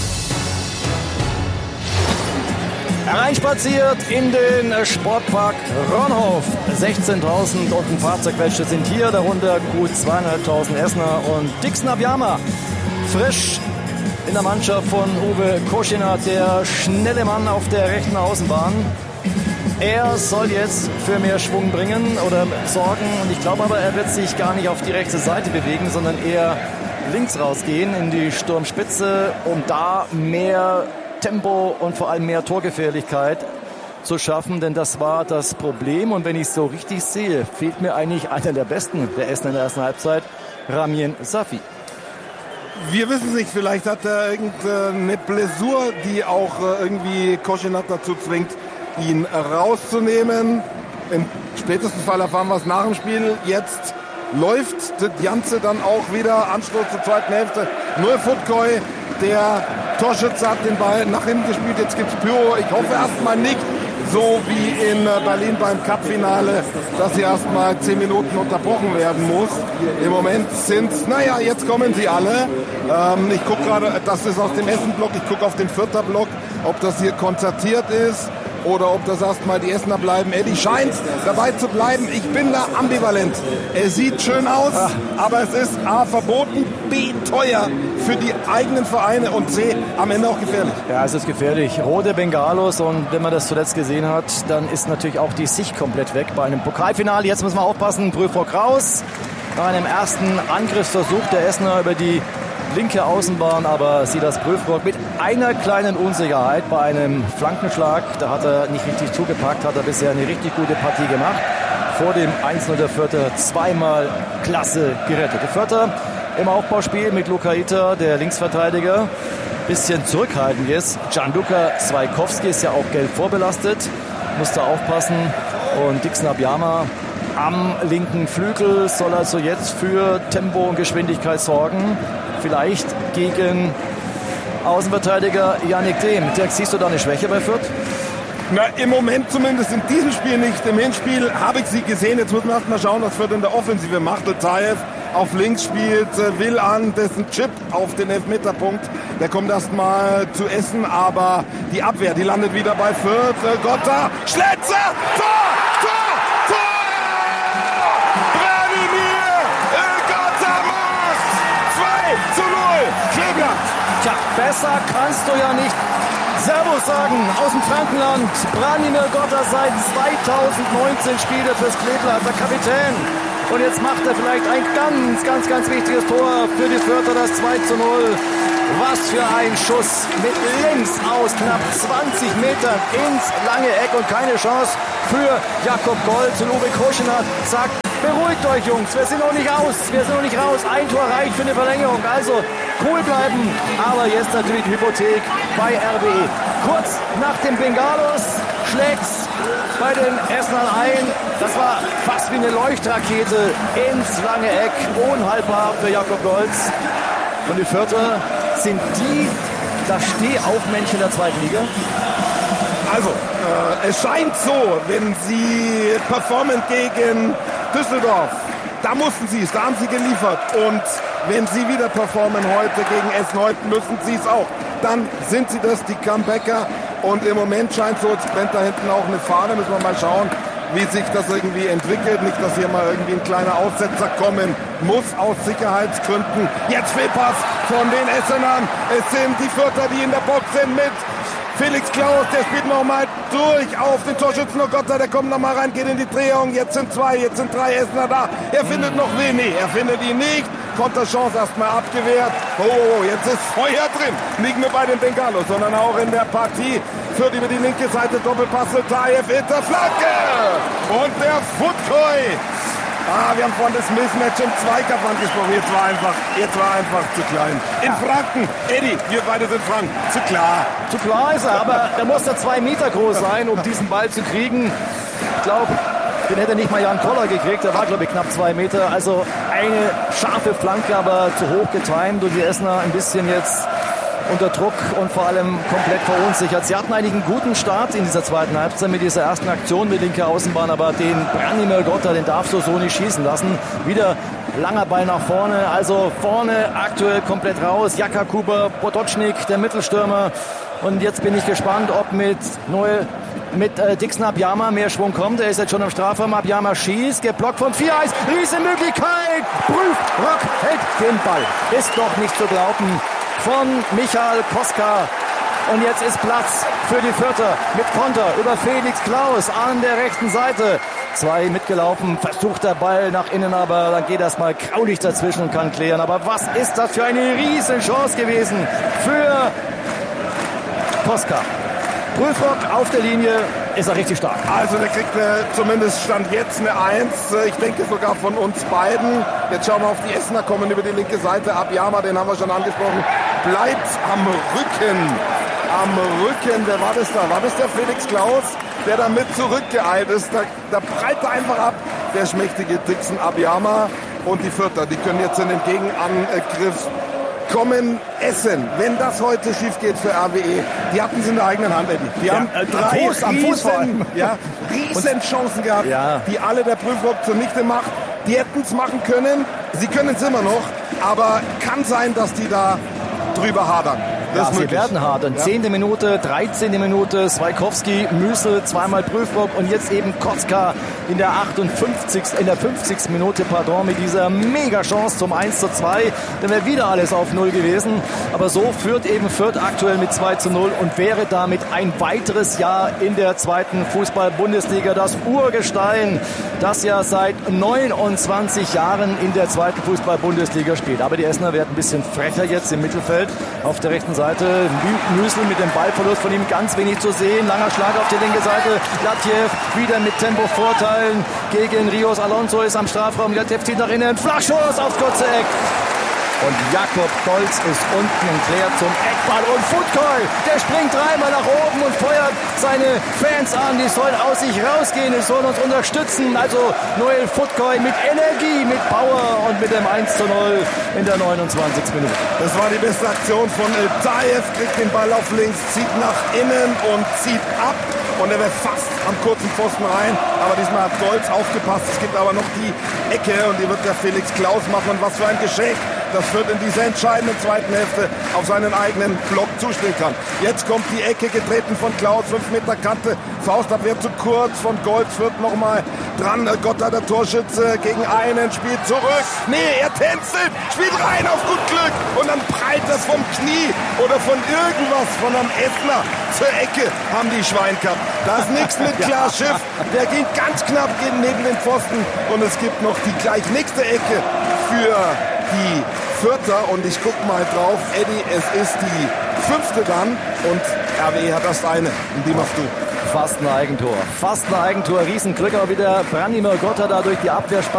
Hereinspaziert in den Sportpark Ronhof. 16.000 und ein paar zerquetschte sind hier, darunter gut 2.500 Essener und Dixon Abiyama. Frisch in der Mannschaft von Uwe Koschinat, der schnelle Mann auf der rechten Außenbahn. Er soll jetzt für mehr Schwung bringen oder sorgen und ich glaube aber, er wird sich gar nicht auf die rechte Seite bewegen, sondern eher links rausgehen in die Sturmspitze, um da mehr Tempo und vor allem mehr Torgefährlichkeit zu schaffen, denn das war das Problem und wenn ich es so richtig sehe, fehlt mir eigentlich einer der Besten der Essen in der ersten Halbzeit, Ramien Safi. Wir wissen es nicht, vielleicht hat er irgendeine Blessur, die auch irgendwie Koschinat dazu zwingt, ihn rauszunehmen. Im spätesten Fall erfahren wir es nach dem Spiel. Jetzt läuft das Ganze dann auch wieder. Anstoß zur zweiten Hälfte. Nur Futkoy, der Torschütze, hat den Ball nach hinten gespielt. Jetzt gibt's Pyro. Ich hoffe erstmal nicht, so wie in Berlin beim Cup-Finale, dass hier erstmal 10 Minuten unterbrochen werden muss. Im Moment sind's, jetzt kommen sie alle. Ich gucke gerade, das ist aus dem Essen-Block, ich gucke auf den Fürther Block, ob das hier konzertiert ist oder ob das erstmal die Essener bleiben. Eddie scheint dabei zu bleiben. Ich bin da ambivalent. Es sieht schön aus, aber es ist A, verboten, B, teuer für die eigenen Vereine und C, am Ende auch gefährlich. Ja, es ist gefährlich. Rote Bengalos und wenn man das zuletzt gesehen hat, dann ist natürlich auch die Sicht komplett weg bei einem Pokalfinale. Jetzt müssen wir aufpassen, Prüfrock raus. Nach einem ersten Angriffsversuch der Essener über die linke Außenbahn, aber Silas Prüfrock mit einer kleinen Unsicherheit bei einem Flankenschlag. Da hat er nicht richtig zugepackt, hat er bisher eine richtig gute Partie gemacht. vor dem 1-0 der Fürther zweimal klasse gerettet. Die Fürther im Aufbauspiel mit Luka Ita, der Linksverteidiger, bisschen zurückhaltend jetzt. Gianluca Swaikowski ist ja auch gelb vorbelastet, musste aufpassen. Und Dixon Abiyama am linken Flügel soll also jetzt für Tempo und Geschwindigkeit sorgen. Vielleicht gegen Außenverteidiger Yannick Dehm. Dirk, siehst du da eine Schwäche bei Fürth? Na, im Moment zumindest in diesem Spiel nicht. Im Hinspiel habe ich sie gesehen. Jetzt muss man erst mal schauen, was Fürth in der Offensive macht. Tayev auf links spielt, will an, dessen Chip auf den Elfmeterpunkt. Der kommt erst mal zu essen, aber die Abwehr, die landet wieder bei Fürth. Gotta, Schletzer, Tor, Tor, Tor! Branimir Gotta macht 2-0, Kleeblatt. Tja, besser kannst du ja nicht Servus sagen aus dem Frankenland. Branimir Gotta seit 2019 spielt er fürs Kleeblatt, der Kapitän. Und jetzt macht er vielleicht ein ganz wichtiges Tor für die Fürther, das 2-0. Was für ein Schuss mit links aus knapp 20 Metern ins lange Eck und keine Chance für Jakob Golz. Und Uwe Koschenat sagt, beruhigt euch Jungs, wir sind noch nicht raus, ein Tor reicht für eine Verlängerung. Also cool bleiben, aber jetzt natürlich die Hypothek bei RWE. Kurz nach dem Bengalos schlägt's bei den Essenern ein. Das war fast wie eine Leuchtrakete ins lange Eck, unhaltbar für Jakob Golz. Und die Fürther sind das Stehaufmännchen der zweiten Liga. Also, es scheint so, wenn sie performen gegen Düsseldorf, da mussten sie es, da haben sie geliefert. Und wenn sie wieder performen heute gegen Essen, heute müssen sie es auch. Dann sind sie das, die Comebacker. Und im Moment scheint so, es brennt da hinten auch eine Fahne, müssen wir mal schauen, wie sich das irgendwie entwickelt. Nicht, dass hier mal irgendwie ein kleiner Aussetzer kommen muss aus Sicherheitsgründen. Jetzt Fehlpass von den Essenern. Es sind die Fürther, die in der Box sind mit Felix Klaus. Der spielt nochmal durch auf den Torschützen. Oh Gott, der kommt nochmal rein, geht in die Drehung. Jetzt sind 2, jetzt sind 3 Essener da. Er findet noch wen? Nee, er findet ihn nicht. Konterchance erstmal abgewehrt. Oh, jetzt ist Feuer drin. Nicht nur bei den Bengalos, sondern auch in der Partie. Führt über die linke Seite, Doppelpass, Tayev, hinter Flanke. Und der Futkoi. Wir haben vorhin das Mismatch im Zweikampf angesprochen. Jetzt war einfach zu klein. In Franken, Eddie, wir beide sind Franken. Zu klar. Zu klar ist er, aber er muss da 2 Meter groß sein, um diesen Ball zu kriegen. Ich glaube, den hätte nicht mal Jan Koller gekriegt. Der war, glaube ich, knapp 2 Meter. Also eine scharfe Flanke, aber zu hoch getimed. Und die Essener ein bisschen jetzt unter Druck und vor allem komplett verunsichert. Sie hatten eigentlich einen guten Start in dieser zweiten Halbzeit mit dieser ersten Aktion mit linker Außenbahn, aber den Branimir Gotta, den darfst du so nicht schießen lassen. Wieder langer Ball nach vorne, also vorne aktuell komplett raus. Jaka Kuber, Potocznik, der Mittelstürmer. Und jetzt bin ich gespannt, ob mit Dixon Abiyama mehr Schwung kommt. Er ist jetzt schon im Strafraum. Abiyama schießt, geblockt von Viereis. Riesenmöglichkeit. Prüfrock hält den Ball. Ist doch nicht zu glauben. Von Michael Koska. Und jetzt ist Platz für die Fürther mit Konter über Felix Klaus an der rechten Seite. 2 mitgelaufen, versucht der Ball nach innen, aber dann geht das mal graulich dazwischen und kann klären. Aber was ist das für eine Riesenchance gewesen für Koska? Prüfrock auf der Linie, ist er richtig stark. Also der kriegt zumindest Stand jetzt eine 1. Ich denke sogar von uns beiden. Jetzt schauen wir auf die Essener, kommen über die linke Seite. Abiyama, den haben wir schon angesprochen, bleibt am Rücken. Wer war das da? War das der Felix Klaus, der da mit zurückgeeilt ist? Da prallt er einfach ab, der schmächtige Dixon Abiyama. Und die Fürther, die können jetzt in den Gegenangriff kommen. Essen, wenn das heute schief geht für RWE, die hatten es in der eigenen Hand, Eddie. Die haben 3 Riesenchancen gehabt, die alle der Prüfrock zunichte macht. Die hätten es machen können, sie können es immer noch, aber kann sein, dass die da drüber hadern. Ja, sie werden hadern. 10. Minute, 13. Minute, Swaikowski, Müsel, zweimal Prüfrock und jetzt eben Koska in der 50. Minute, mit dieser Mega-Chance zum 1:2. Dann wäre wieder alles auf 0 gewesen. Aber so führt eben Fürth aktuell mit 2:0 und wäre damit ein weiteres Jahr in der zweiten Fußball-Bundesliga. Das Urgestein, das ja seit 29 Jahren in der zweiten Fußball-Bundesliga spielt. Aber die Essener werden ein bisschen frecher jetzt im Mittelfeld auf der rechten Seite. Seite. Müsel mit dem Ballverlust von ihm ganz wenig zu sehen. Langer Schlag auf die linke Seite. Latjev wieder mit Tempovorteilen gegen Rios. Alonso ist am Strafraum. Latjev zieht nach innen. Flachschuss aufs kurze Eck. Und Jakob Golz ist unten und klärt zum Eckball. Und Futkoy, der springt dreimal nach oben und feuert seine Fans an. Die sollen aus sich rausgehen, die sollen uns unterstützen. Also Noel Futkoy mit Energie, mit Power und mit dem 1:0 in der 29. Minute. Das war die beste Aktion von Iltaev. Kriegt den Ball auf links, zieht nach innen und zieht ab. Und er wäre fast am kurzen Pfosten rein. Aber diesmal hat Golz aufgepasst. Es gibt aber noch die Ecke und die wird der Felix Klaus machen. Und was für ein Geschenk das Fürth in dieser entscheidenden zweiten Hälfte auf seinen eigenen Block zuspielen kann. Jetzt kommt die Ecke, getreten von Klaus, 5 Meter Kante, Faustabwehr zu kurz von Golz, Fürth nochmal dran, Gotta, der Torschütze, gegen einen, spielt zurück, nee, er tänzelt, spielt rein auf gut Glück und dann prallt das vom Knie oder von irgendwas, von einem Essner zur Ecke, haben die Schwein gehabt. Da ist nichts mit Klaas Schiff, der geht ganz knapp neben den Pfosten und es gibt noch die gleich nächste Ecke für die Fürther und ich guck mal drauf, Eddie, es ist die 5. dann und RWE hat erst eine und die machst du. Fast ein Eigentor, Riesenglück, aber wieder Branimir Gotta da durch die Abwehr